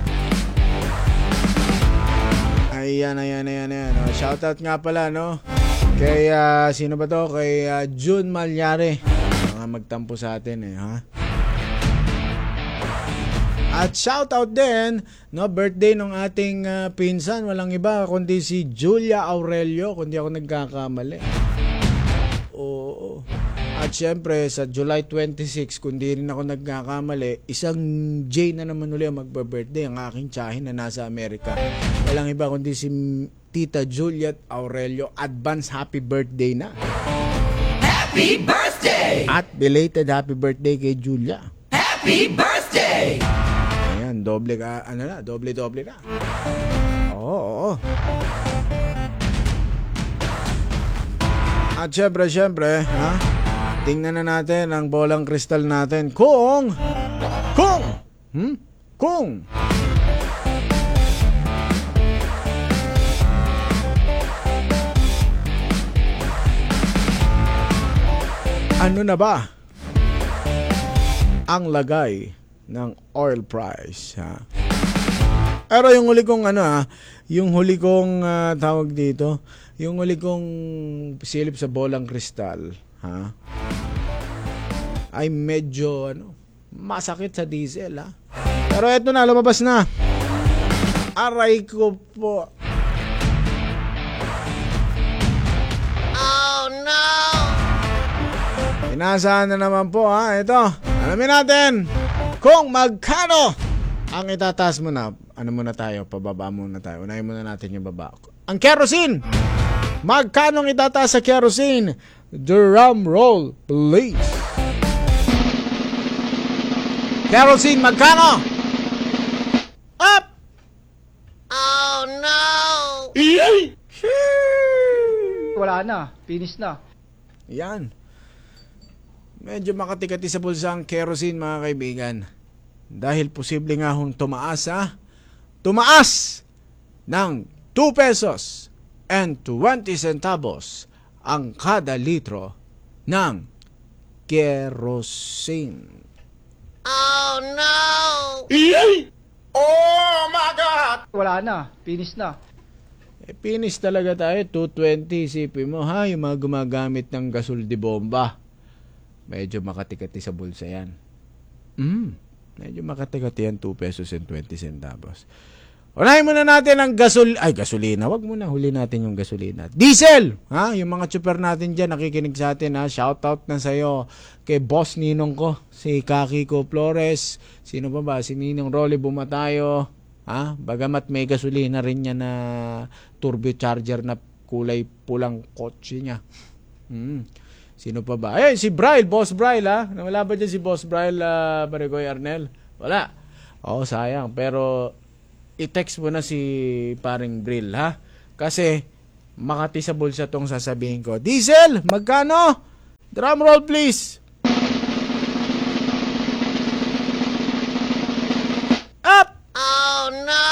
Speaker 7: Ayan, ayan, ayan, ayan. Oh, shoutout nga pala, no? Kay, uh, sino ba to? Kay uh, June Malyare. Mga magtampo sa atin, eh, ha? At shoutout din, no? Birthday ng ating uh, pinsan. Walang iba, kundi si Julia Aurelio, kundi ako nagkakamali. Oo. At syempre, sa July twenty-six, kundi rin ako nagkakamali, isang J na naman ulit magba-birthday, ang aking tiyahin na nasa Amerika. Walang iba kundi si Tita Juliet Aurelio. Advance happy birthday na.
Speaker 3: Happy birthday!
Speaker 7: At belated happy birthday kay Julia.
Speaker 3: Happy birthday!
Speaker 7: Ayan, doble ka, ano na, doble-doble na. Oo, oo. At syempre, syempre, ha? Tingnan na natin ang bolang kristal natin kung kung hmm? kung ano na ba ang lagay ng oil price, ha? Pero yung huli kong ano, ha, yung huli kong uh, tawag dito, yung huli kong silip sa bolang kristal, ha, ay medyo ano, masakit sa diesel, ha. Pero eto na, lumabas na. Aray ko po.
Speaker 3: Oh no!
Speaker 7: Inaasahan na naman po, ha. Ito, alamin natin kung magkano ang itataas mo na. Ano muna tayo, pababa muna tayo. Unahin muna natin yung baba. Ang kerosene. Magkano ang itataas sa kerosene? Drum roll, please. Kerosene, magkano? Up!
Speaker 3: Oh no!
Speaker 16: Wala na, finish na.
Speaker 7: Yan. Medyo makatikati sa bulsa ang kerosene, mga kaibigan. Dahil posible nga hong tumaas, ha? Tumaas ng two pesos and twenty centavos ang kada litro ng kerosene.
Speaker 3: Oh no!
Speaker 16: Oh my God! Wala na, finish na.
Speaker 7: Eh, finish talaga tayo, two twenty, isipin mo, ha? Yung mga gumagamit ng gasol de bomba. Medyo makatikati sa bulsa yan. Mm, medyo makatikati yan, two pesos and twenty centavos. Unahin muna natin ang gasol... Ay, gasolina. Wag muna, huli natin yung gasolina. Diesel! Ha? Yung mga super natin dyan, nakikinig sa atin, ha? Shoutout na sa'yo kay Boss Ninong ko, si Kakiko Flores, sino pa ba? Si Ninong Rolly Bumatayo, ha? Bagamat may gasolina rin niya na turbocharger na kulay pulang kotse niya. Hmm. Sino pa ba? Ayun, si Bryle, Boss Bryle, ha? Wala ba dyan si Boss Bryle, uh, Marigoy Arnel? Wala. Oo, sayang. Pero i-text mo na si paring Brill, ha? Kasi makati sa bulsa tong sasabihin ko. Diesel, magkano? Drum roll, please. Up!
Speaker 3: Oh no!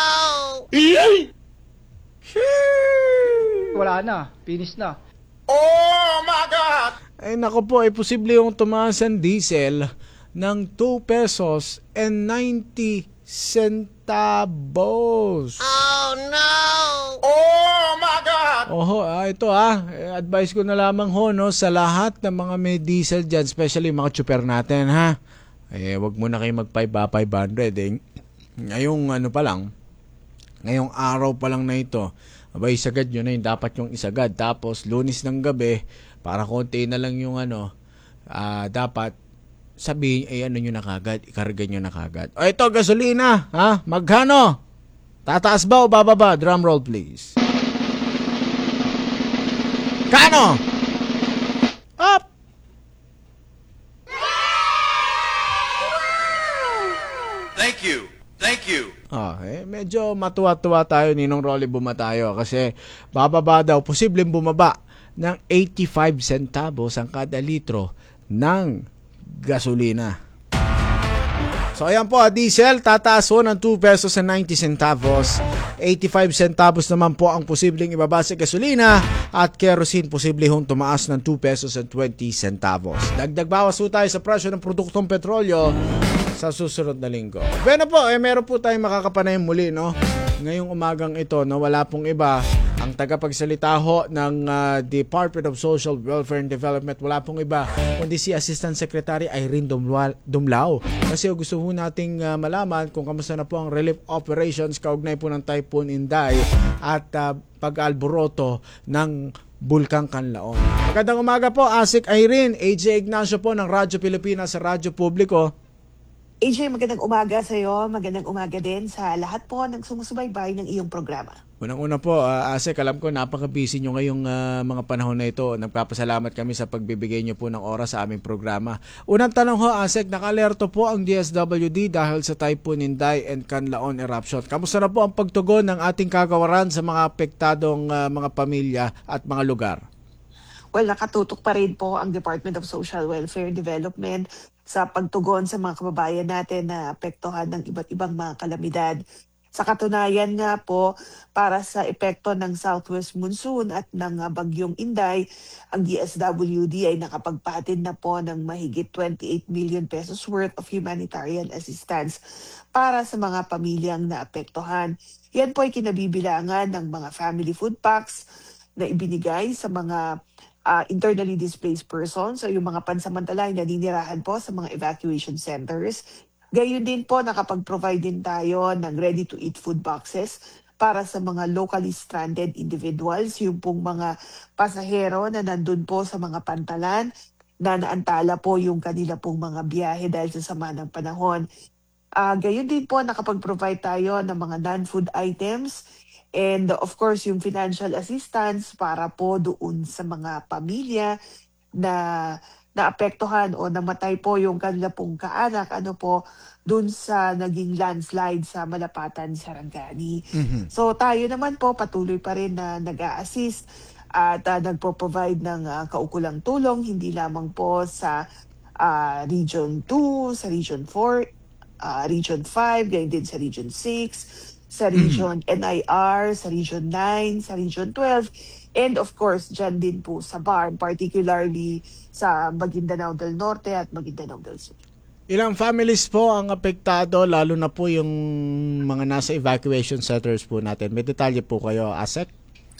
Speaker 16: Wala na. Finish na.
Speaker 3: Oh my God!
Speaker 7: Ay nako po, ay posible yung tumaas ang diesel ng two pesos and ninety centavos.
Speaker 3: Oh no! Oh my God!
Speaker 7: Oho, ah, ito ah, eh, advice ko na lamang ho, no, sa lahat ng mga may diesel dyan, especially mga chuper natin, ha? Eh, wag mo na kayo mag-five hundred, eh. Ngayong ano pa lang, ngayong araw pa lang na ito, abay, isagad yun na yung dapat yung isagad. Tapos, lunis ng gabi, para konti na lang yung ano, ah, dapat, sabihin, ay ano nyo na kagad, ikarga nyo na kagad. O ito, gasolina, ha? Magkano? Tataas ba o bababa? Drum roll, please. Kano? Up!
Speaker 1: Thank you. Thank you.
Speaker 7: Ah, eh, medyo matuwa-tuwa tayo, Ninong Rolly Bumatayo, kasi bababa daw, posibleng bumaba ng eighty-five centavos ang kada litro ng gasolina. So ayan po, diesel tataas po ng two pesos and ninety centavos. eighty-five centavos naman po ang posibleng ibaba sa gasolina at kerosene posible hong tumaas ng two pesos and twenty centavos. Dagdag bawas po tayo sa presyo ng produktong petrolyo sa susunod na linggo. Bueno po, eh meron po tayong makakapanayam muli, no? Ngayong umagang ito, no, wala pong iba. Ang tagapagsalita ho ng uh, Department of Social Welfare and Development, wala pong iba kundi si Assistant Secretary Irene Dumlao. Kasi gusto ho nating uh, malaman kung kamusta na po ang relief operations kaugnay po ng Typhoon Inday at uh, pag-alboroto ng Bulkang Kanlaon. Magandang umaga po, Asik Irene. A J Ignacio po ng Radyo Pilipinas sa Radyo Publiko.
Speaker 17: A J, magandang umaga sa iyo. Magandang umaga din sa lahat po ng sumusubaybay ng iyong programa.
Speaker 7: Unang-una po, uh, Asek, alam ko napaka-busy nyo ngayong uh, mga panahon na ito. Nagpapasalamat kami sa pagbibigay nyo po ng oras sa aming programa. Unang tanong ho, Asek, naka-alerto po ang D S W D dahil sa Typhoon Inday and Kanlaon eruption. Kamusta na po ang pagtugon ng ating kagawaran sa mga apektadong uh, mga pamilya at mga lugar?
Speaker 17: Well, nakatutok pa rin po ang Department of Social Welfare and Development sa pagtugon sa mga kababayan natin na apektuhan ng iba't ibang mga kalamidad. Sa katunayan nga po, para sa epekto ng Southwest Monsoon at ng Bagyong Inday, ang D S W D ay nakapagpatin na po ng mahigit twenty-eight million pesos worth of humanitarian assistance para sa mga pamilyang naapektuhan. Yan po ay kinabibilangan ng mga family food packs na ibinigay sa mga Uh, internally displaced persons, so yung mga pansamantala na naninirahan po sa mga evacuation centers. Gayun din po, nakapag-provide din tayo ng ready-to-eat food boxes para sa mga locally stranded individuals, yung pong mga pasahero na nandun po sa mga pantalan, na naantala po yung kanila pong mga biyahe dahil sa sama ng panahon. Uh, gayun din po, nakapag-provide tayo ng mga non-food items, and of course, yung financial assistance para po doon sa mga pamilya na naapektuhan o namatay po yung kanila pong kaanak, ano po, doon sa naging landslide sa Malapatan, Sarangani. Mm-hmm. So tayo naman po, patuloy pa rin na nag-a-assist at uh, nagpo-provide ng uh, kaukulang tulong, hindi lamang po sa uh, Region two, sa Region four, uh, Region five, ganyan din sa Region six, sa Region N I R, sa Region nine, sa Region twelve, and of course, dyan din po sa B A R, particularly sa Maguindanao del Norte at Maguindanao del Sur.
Speaker 7: Ilang families po ang apektado, lalo na po yung mga nasa evacuation centers po natin? May detalye po kayo, Asek?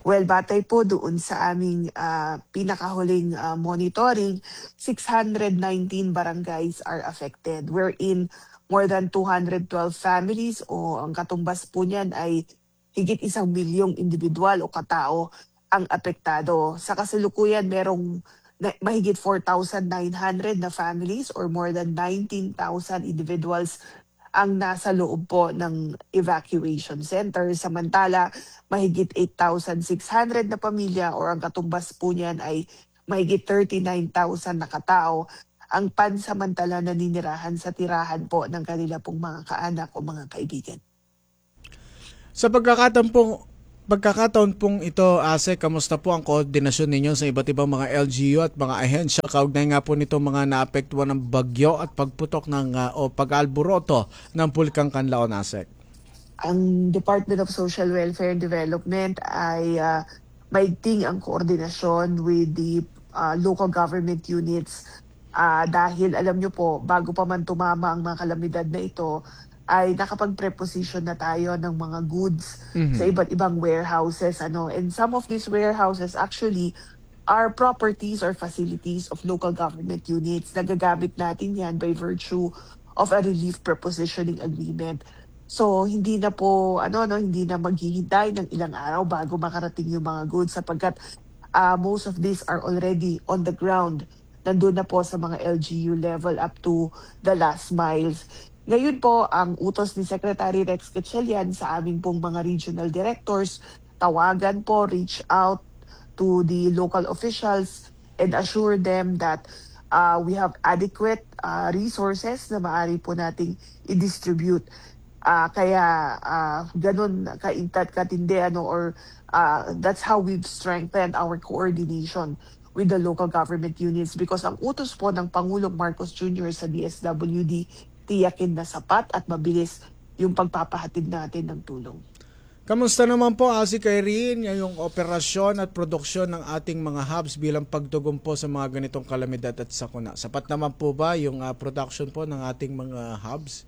Speaker 17: Well, batay po doon sa aming ah, pinakahuling ah, monitoring, six hundred nineteen barangays are affected, wherein more than two hundred twelve families o ang katumbas po niyan ay higit isang milyong individual o katao ang apektado. Sa kasalukuyan, merong na- mahigit four thousand nine hundred na families or more than nineteen thousand individuals ang nasa loob po ng evacuation center. Samantala, mahigit eight thousand six hundred na pamilya or ang katumbas po niyan ay mahigit thirty-nine thousand na katao ang pansamantala naninirahan sa tirahan po ng kanila pong mga kaanak o mga kaibigan.
Speaker 7: Sa pagkakataon pong pagkakataon pong ito, Ase, kamusta po ang koordinasyon ninyo sa iba't ibang mga L G U at mga ahensya kaugnay nga po nito mga naapektuhan ng bagyo at pagputok ng uh, o pag-alboroto ng Pulkang Kanlaon, Ase?
Speaker 17: Ang Department of Social Welfare and Development ay uh, maigting ang koordinasyon with the uh, local government units uh, dahil alam nyo po, bago pa man tumama ang mga kalamidad na ito, ay nakapag-preposition na tayo ng mga goods
Speaker 18: Mhm.
Speaker 17: sa iba't ibang warehouses. Ano. And some of these warehouses actually are properties or facilities of local government units. Nagagamit natin yan by virtue of a relief prepositioning agreement. So hindi na po ano no hindi na maghihintay ng ilang araw bago makarating yung mga goods sapagkat uh, most of these are already on the ground. Nandun na po sa mga L G U level up to the last miles. Ngayon po, ang utos ni Secretary Rex Gatchalian sa aming pong mga regional directors, tawagan po, reach out to the local officials and assure them that uh, we have adequate uh, resources na maaari po nating i-distribute. Uh, kaya uh, ganun kaintat katindi ano or uh, that's how we've strengthened our coordination with the local government units because ang utos po ng Pangulong Marcos Junior sa D S W D tiyakin na sapat at mabilis yung pagpapahatid natin ng tulong.
Speaker 7: Kamusta naman po, Ase Kyrene, yung operasyon at produksyon ng ating mga hubs bilang pagtugon po sa mga ganitong kalamidad at sakuna? Sapat naman po ba yung uh, production po ng ating mga hubs?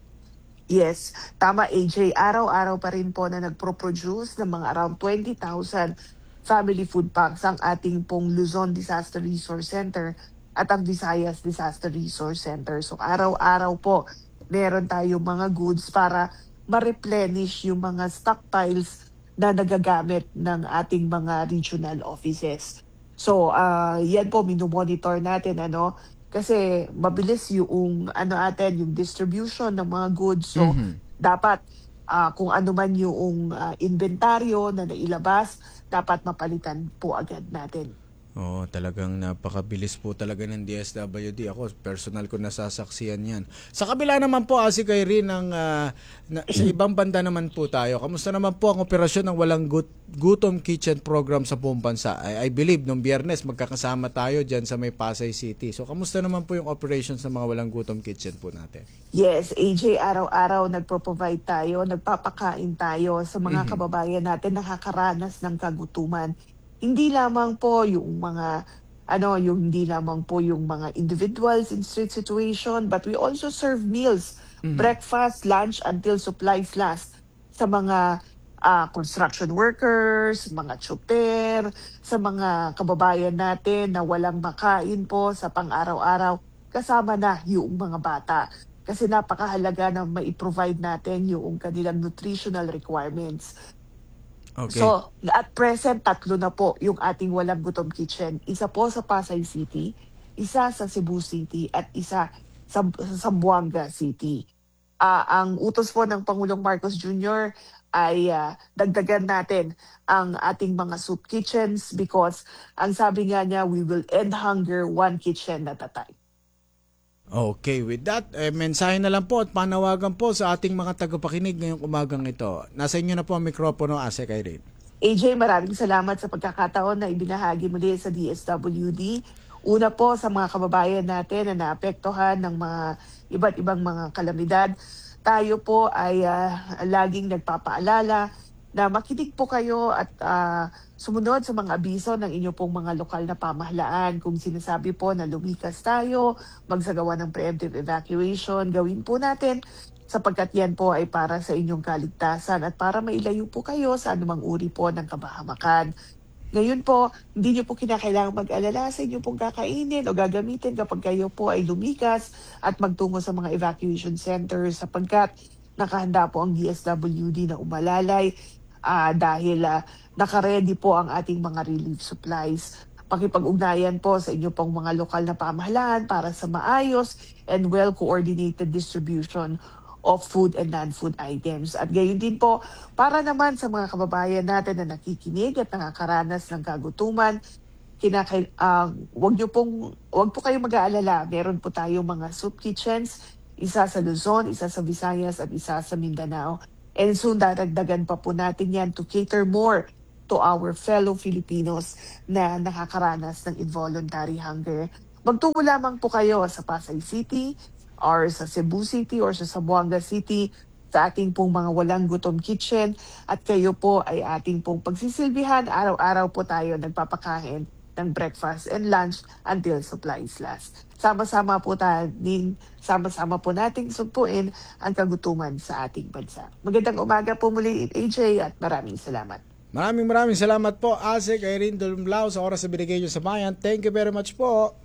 Speaker 17: Yes, tama A J. Araw-araw pa rin po na nagpro-produce ng mga around twenty thousand family food packs ang ating pong Luzon Disaster Resource Center at ang Visayas Disaster Resource Center. So araw-araw po meron tayong mga goods para ma-replenish yung mga stockpiles na nagagamit ng ating mga regional offices. So uh, yan po minomonitor natin ano kasi mabilis yung ano atin yung distribution ng mga goods. So
Speaker 7: Mhm.
Speaker 17: dapat uh, kung ano man yung uh, inventaryo na nailabas, dapat mapalitan po agad natin.
Speaker 7: Oo, talagang napakabilis po talaga ng D S W D. Ako, personal ko nasasaksiyan yan. Sa kabila naman po, Ase Kyrene, ng, ah, na, sa ibang banda naman po tayo. Kamusta naman po ang operasyon ng Walang Gut- Gutom Kitchen Program sa buong bansa? I, I believe, nung Biyernes, magkakasama tayo dyan sa may Pasay City. So, kamusta naman po yung operations ng mga Walang Gutom Kitchen po natin?
Speaker 17: Yes, A J, araw-araw nagpro-provide tayo, nagpapakain tayo sa mga
Speaker 7: Mhm.
Speaker 17: kababayan natin nakakaranas ng kagutuman. Hindi lamang po yung mga ano, yung hindi lamang po yung mga individuals in street situation, but we also serve meals,
Speaker 18: Mhm.
Speaker 17: breakfast, lunch until supplies last sa mga ah, construction workers, mga tsuper, sa mga kababayan natin na walang makain po sa pang-araw-araw, kasama na yung mga bata. Kasi napakahalaga na mai-provide natin yung kanilang nutritional requirements.
Speaker 7: Okay.
Speaker 17: So, at present, tatlo na po yung ating Walang Gutom Kitchen. Isa po sa Pasay City, isa sa Cebu City, at isa sa sa Zamboanga City. Ah, ang utos po ng Pangulong Marcos Junior ay ah, dagdagan natin ang ating mga soup kitchens because ang sabi nga niya, we will end hunger one kitchen at a time.
Speaker 7: Okay, with that, eh, mensahe na lang po at panawagan po sa ating mga tagapakinig ngayong umagang ito. Nasa inyo na po ang mikropono, Ase Kyrene.
Speaker 17: A J, maraming salamat sa pagkakataon na ibinahagi muli sa D S W D. Una po sa mga kababayan natin na naapektuhan ng mga iba't ibang mga kalamidad. Tayo po ay ah, laging nagpapaalala na makinig po kayo at ah, sumunod sa mga abiso ng inyo pong mga lokal na pamahalaan. Kung sinasabi po na lumikas tayo, magsagawa ng preemptive evacuation, gawin po natin sapagkat yan po ay para sa inyong kaligtasan at para mailayo po kayo sa anumang uri po ng kabahamakan. Ngayon po, hindi nyo po kinakailangang mag-alala sa inyo pong kakainin o gagamitin kapag kayo po ay lumikas at magtungo sa mga evacuation centers sapagkat nakahanda po ang D S W D na umalalay uh, dahil uh, nakaredy po ang ating mga relief supplies. Pakipag-ugnayan po sa inyo pong mga lokal na pamahalaan para sa maayos and well-coordinated distribution of food and non-food items. At gayon din po, para naman sa mga kababayan natin na nakikinig at nakakaranas ng kagutuman, kinakay, uh, wag nyo pong, wag po kayong mag-aalala. Meron po tayong mga soup kitchens, isa sa Luzon, isa sa Visayas, at isa sa Mindanao. And soon, daragdagan pa po natin yan to cater more to our fellow Filipinos na nakakaranas ng involuntary hunger. Magtungo lamang po kayo sa Pasay City, or sa Cebu City or sa Zamboanga City sa ating pong mga walang gutom kitchen at kayo po ay ating pong pagsisilbihan. Araw-araw po tayo nagpapakain ng breakfast and lunch until supplies last. Sama-sama po tayo, sama-sama po nating sumpuin ang kagutuman sa ating bansa. Magandang umaga po muli, A J, at maraming salamat.
Speaker 7: Maraming maraming salamat po, Asik Irene Dumlao, sa oras na binigay nyo sa bayan. Thank you very much po.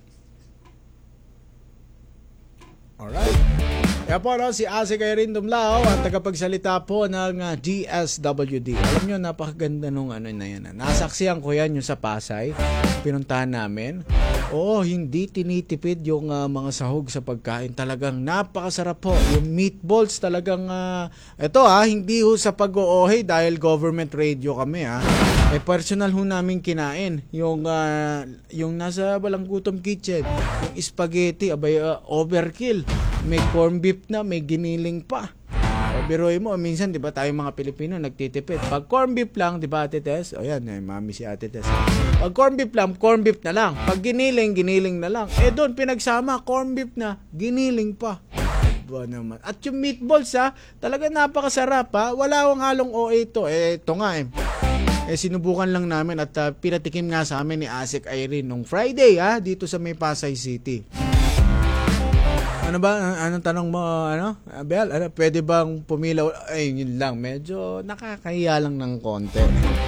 Speaker 7: Alright. Kaya po, no, si Asik Irene Dumlao at tagapagsalita po ng uh, D S W D. Alam nyo, napakaganda nung ano na yan. Nasaksihan ko yan yung sa Pasay. Pinuntahan namin. Oo, hindi tinitipid yung uh, mga sahog sa pagkain. Talagang napakasarap po. Yung meatballs talagang, uh, ito ha, hindi ho sa pag-oohe dahil government radio kami ha. Eh, personal ho namin kinain. Yung, uh, yung nasa Walang Gutom Kitchen. Yung spaghetti, abay, uh, overkill. May corn beef na, may giniling pa. O, biruin mo, minsan, di ba, tayong mga Pilipino nagtitipid. Pag corn beef lang, di ba, Ate Tess? O yan, eh, mami si Ate Tess. Pag corn beef lang, corn beef na lang. Pag giniling, giniling na lang. Eh, doon, pinagsama, corn beef na, giniling pa. Diba naman? At yung meatballs, ha, talaga napakasarap, ha. Wala akong halong O A ito. Eh, ito nga, eh. Eh, sinubukan lang namin at uh, pinatikim nga sa amin ni Asik Irene nung Friday, ha, dito sa may Pasay City. Ano ba? Anong tanong mo, ano? Bel, ano, pwede bang pumilaw? Ay, yun lang. Medyo nakakahiya lang ng konti.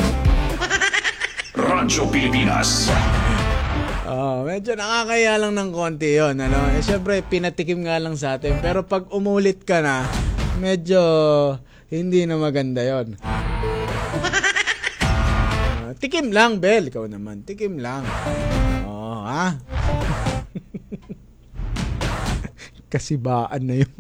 Speaker 2: Radyo Pilipinas.
Speaker 7: Oh, medyo nakakahiya lang ng konti yun, ano? Eh, syempre, pinatikim nga lang sa atin. Pero pag umulit ka na, medyo hindi na maganda yun. Uh, tikim lang, Bel. Ikaw naman, tikim lang. Oh, ha? Kasibaan na yun.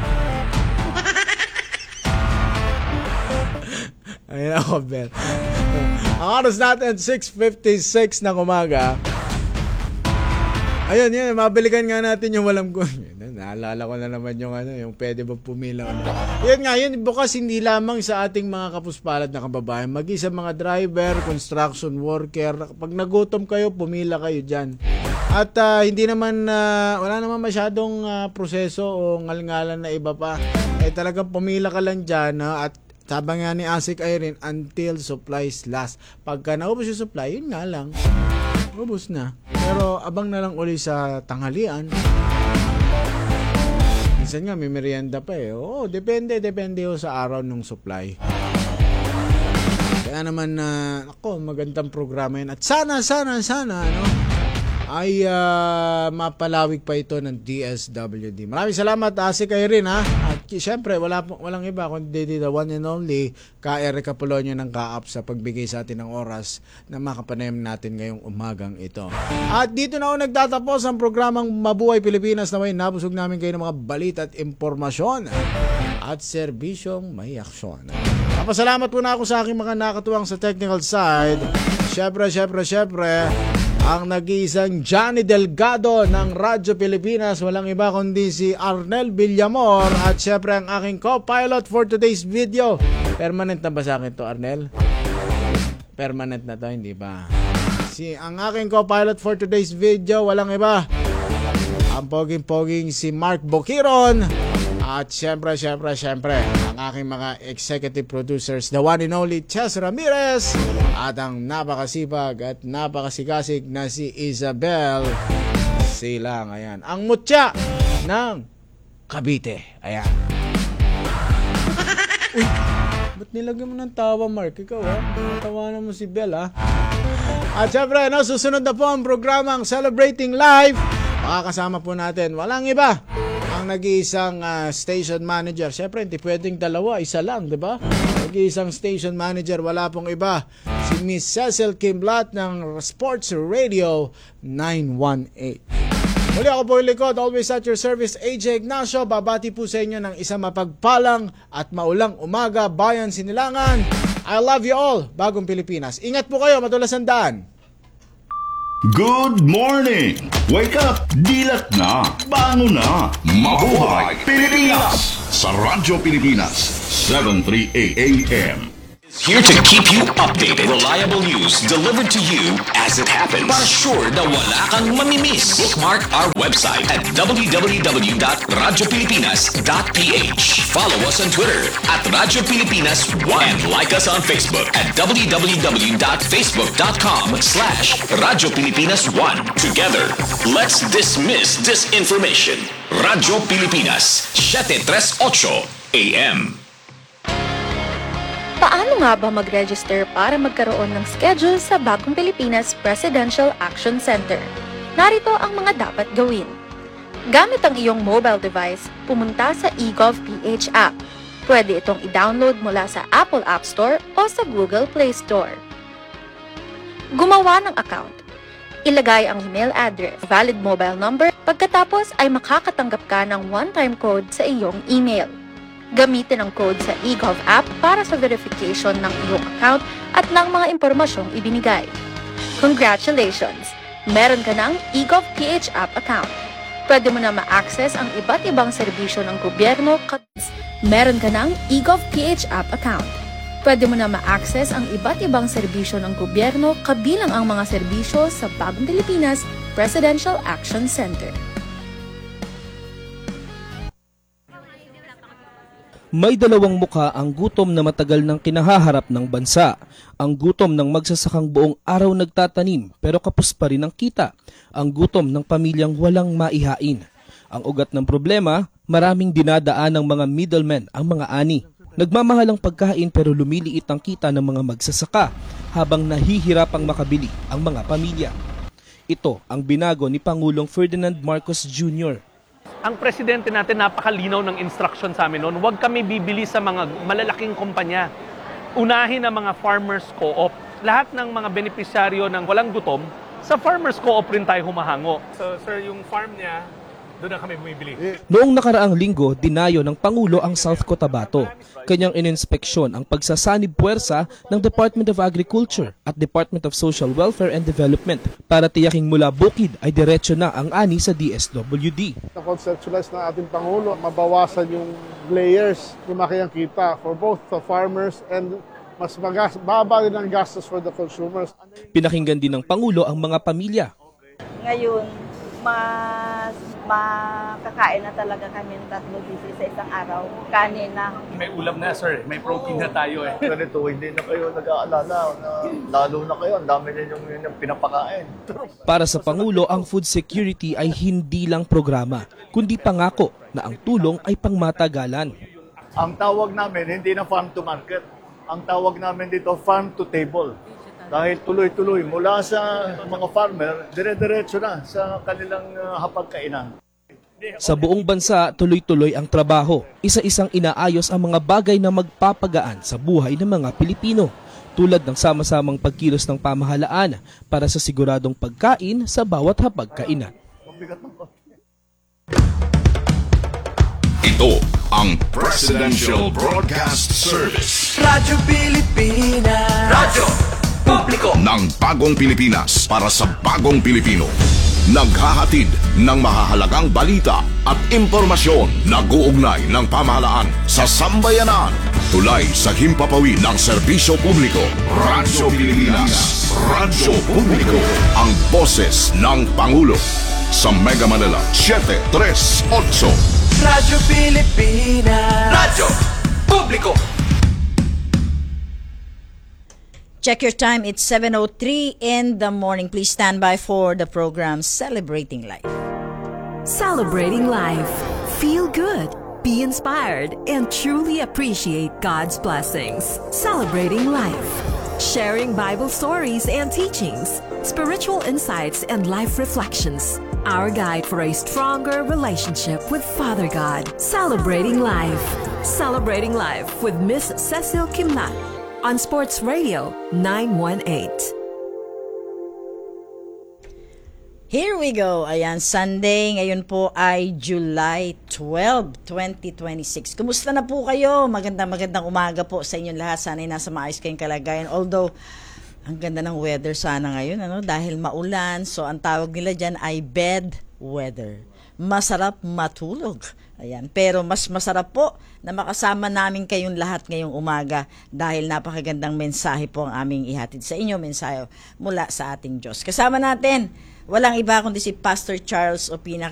Speaker 7: Ayun ako, Bel. Ang oras natin, six fifty-six ng umaga. Ayun, yun. Mabalikan nga natin yung walang gun. Naalala ko na naman yung ano, yung pwede ba pumila. Yun nga, yun. Bukas hindi lamang sa ating mga kapuspalad na kababayan. Maging sa mga driver, construction worker. Pag nagutom kayo, pumila kayo dyan. At uh, hindi naman, uh, wala naman masyadong uh, proseso o ngalngalan na iba pa. Eh talagang pumila ka lang dyan, uh, at sabi nga ni Asik Irene, until supplies last. Pagka naubos yung supply, yun nga lang. Ubos na. Pero abang na lang uli sa tanghalian. Minsan nga may merienda pa eh. Oo, depende, depende ho sa araw ng supply. Kaya naman, uh, ako, magandang programa yun. At sana, sana, sana, ano, ay uh, mapalawig pa ito ng D S W D. Maraming salamat, Asik Irene, ha. At syempre, wala, walang iba kundi the one and only Ka Eric Apolonio ng Kaap sa pagbigay sa atin ng oras na makapanayam natin ngayong umagang ito. At dito na ako nagtatapos ang programang Mabuhay Pilipinas na may nabusog namin kayo ng mga balita at impormasyon at serbisyong may aksyon. Napasalamat po na ako sa aking mga nakatuwang sa technical side. Syempre, syempre, syempre, ang nag-iisang Johnny Delgado ng Radyo Pilipinas, walang iba kundi si Arnel Villamor, at syempre ang aking co-pilot for today's video. Permanent na ba sa akin to, Arnel? Permanent na to, hindi ba? Si ang aking co-pilot for today's video, walang iba, ang poging-poging si Mark Boquiron. At syempre, syempre, syempre, ang aking mga executive producers, the one and only Chess Ramirez, at ang napakasipag at napakasikasig na si Isabel Silang. Ayan, ang mutya ng Cavite. Ayan. Uy, ba't nilagyan mo ng tawa, Mark? Ikaw, ha? Natawanan mo si Bel, ha? At syempre, no, susunod na po ang programang Celebrating Live. Makakasama po natin, walang iba, ang nag-iisang uh, station manager. Syempre, hindi pwedeng dalawa, isa lang, di ba? Nag-iisang station manager, wala pong iba. Si Miss Cecil Kimblat ng Sports Radio nine one eight. Muli ako po yung likod, always at your service, A J Ignacio. Babati po sa inyo ng isang mapagpalang at maulang umaga, bayan Sinilangan. I love you all, Bagong Pilipinas. Ingat po kayo, matulas ang daan.
Speaker 2: Good morning! Wake up! Dilat na! Bangon na! Mabuhay Pilipinas! Sa Radyo Pilipinas, seven thirty-eight A M.
Speaker 1: Here to keep you updated. Reliable news delivered to you as it happens. Para sure na wala kang mamimiss. Bookmark our website at w w w dot radyo pilipinas dot p h. Follow us on Twitter at Radyo Pilipinas one and like us on Facebook at w w w dot facebook dot com slash Radyo Pilipinas one. Together, let's dismiss disinformation. Radyo Pilipinas, seven thirty-eight A M.
Speaker 18: Paano nga ba mag-register para magkaroon ng schedule sa Bagong Pilipinas Presidential Action Center? Narito ang mga dapat gawin. Gamit ang iyong mobile device, pumunta sa eGovPH app. Pwede itong i-download mula sa Apple App Store o sa Google Play Store. Gumawa ng account. Ilagay ang email address, valid mobile number, pagkatapos ay makakatanggap ka ng one-time code sa iyong email. Gamitin ang code sa eGov app para sa verification ng iyong account at ng mga impormasyong ibinigay. Congratulations! Meron ka ng eGovPH app account. Pwede mo na ma-access ang iba't ibang serbisyo ng gobyerno. Meron ka ng eGovPH app account. Pwede mo na ma-access ang iba't ibang serbisyo ng gobyerno kabilang ang mga serbisyo sa Bagong Pilipinas Presidential Action Center.
Speaker 19: May dalawang mukha ang gutom na matagal nang kinahaharap ng bansa. Ang gutom ng magsasakang buong araw nagtatanim pero kapos pa rin ang kita. Ang gutom ng pamilyang walang maihain. Ang ugat ng problema, maraming dinadaan ng mga middlemen ang mga ani. Nagmamahal ang pagkain pero lumiliit ang kita ng mga magsasaka habang nahihirapang makabili ang mga pamilya. Ito ang binago ni Pangulong Ferdinand Marcos Junior
Speaker 20: Ang presidente natin napakalinaw ng instruction sa amin noon, huwag kami bibili sa mga malalaking kumpanya. Unahin ang mga farmers co-op. Lahat ng mga benepisyaryo ng walang gutom, sa farmers co-op rin tayo humahango. So sir, yung farm niya, doon na kami bumibili.
Speaker 19: Noong nakaraang linggo, dinayo ng Pangulo ang South Cotabato. Kanyang ininspeksyon ang pagsasanib puwersa ng Department of Agriculture at Department of Social Welfare and Development para tiyaking mula bukid ay diretso na ang ani sa D S W D.
Speaker 21: Na-conceptualize ng ating Pangulo, mabawasan yung layers, lumaki ang kita for both the farmers and mas magas, baba din ang gastos for the consumers.
Speaker 19: Pinakinggan din ng Pangulo ang mga pamilya.
Speaker 22: Ngayon, mas makakain na talaga kami ng tatlo busy sa isang araw. Kanin na.
Speaker 20: May ulam na sir, may protein na tayo eh.
Speaker 23: Ganito, hindi na kayo nag-aalala na lalo na kayo, ang dami na yung, yung pinapakain.
Speaker 19: Para sa Pangulo, ang food security ay hindi lang programa, kundi pangako na ang tulong ay pangmatagalan.
Speaker 23: Ang tawag namin, hindi na farm to market. Ang tawag namin dito, farm to table. Dahil tuloy-tuloy mula sa mga farmer, dire-diretso na sa kanilang uh, hapagkainan.
Speaker 19: Sa buong bansa, tuloy-tuloy ang trabaho. Isa-isang inaayos ang mga bagay na magpapagaan sa buhay ng mga Pilipino, tulad ng sama-samang pagkilos ng pamahalaan para sa siguradong pagkain sa bawat hapagkainan.
Speaker 2: Ito ang Presidential Broadcast Service.
Speaker 3: Radyo Pilipinas. Radyo Publiko
Speaker 2: ng Bagong Pilipinas para sa Bagong Pilipino. Naghahatid ng mahahalagang balita at impormasyon na guugnay ng pamahalaan sa sambayanan. Tulay sa himpapawid ng serbisyo publiko. Radyo Pilipinas. Radyo Publiko. Ang boses ng Pangulo. Sa Mega Manila, seven thirty-eight.
Speaker 3: Radyo Pilipinas. Radyo Publiko.
Speaker 24: Check your time, it's seven oh three in the morning. Please stand by for the program Celebrating Life.
Speaker 25: Celebrating life. Feel good, be inspired, and truly appreciate God's blessings. Celebrating life. Sharing Bible stories and teachings, spiritual insights, and life reflections. Our guide for a stronger relationship with Father God. Celebrating Life. Celebrating Life with Miss Cecil Kimlat on Sports Radio nine one eight.
Speaker 24: Here we go. Ayan, Sunday. Ngayon po ay July twelfth, twenty twenty-six. Kumusta na po kayo? Magandang magandang umaga po sa inyong lahat. Sana'y nasa maayos kayong kalagayan. Although, ang ganda ng weather sana ngayon, ano? Dahil maulan. So, ang tawag nila dyan ay bed weather. Masarap matulog. Ayan. Pero mas masarap po na makasama namin kayong lahat ngayong umaga dahil napakagandang mensahe po ang aming ihatid sa inyo. Mensahe mula sa ating Diyos. Kasama natin, walang iba kundi si Pastor Charles Opina.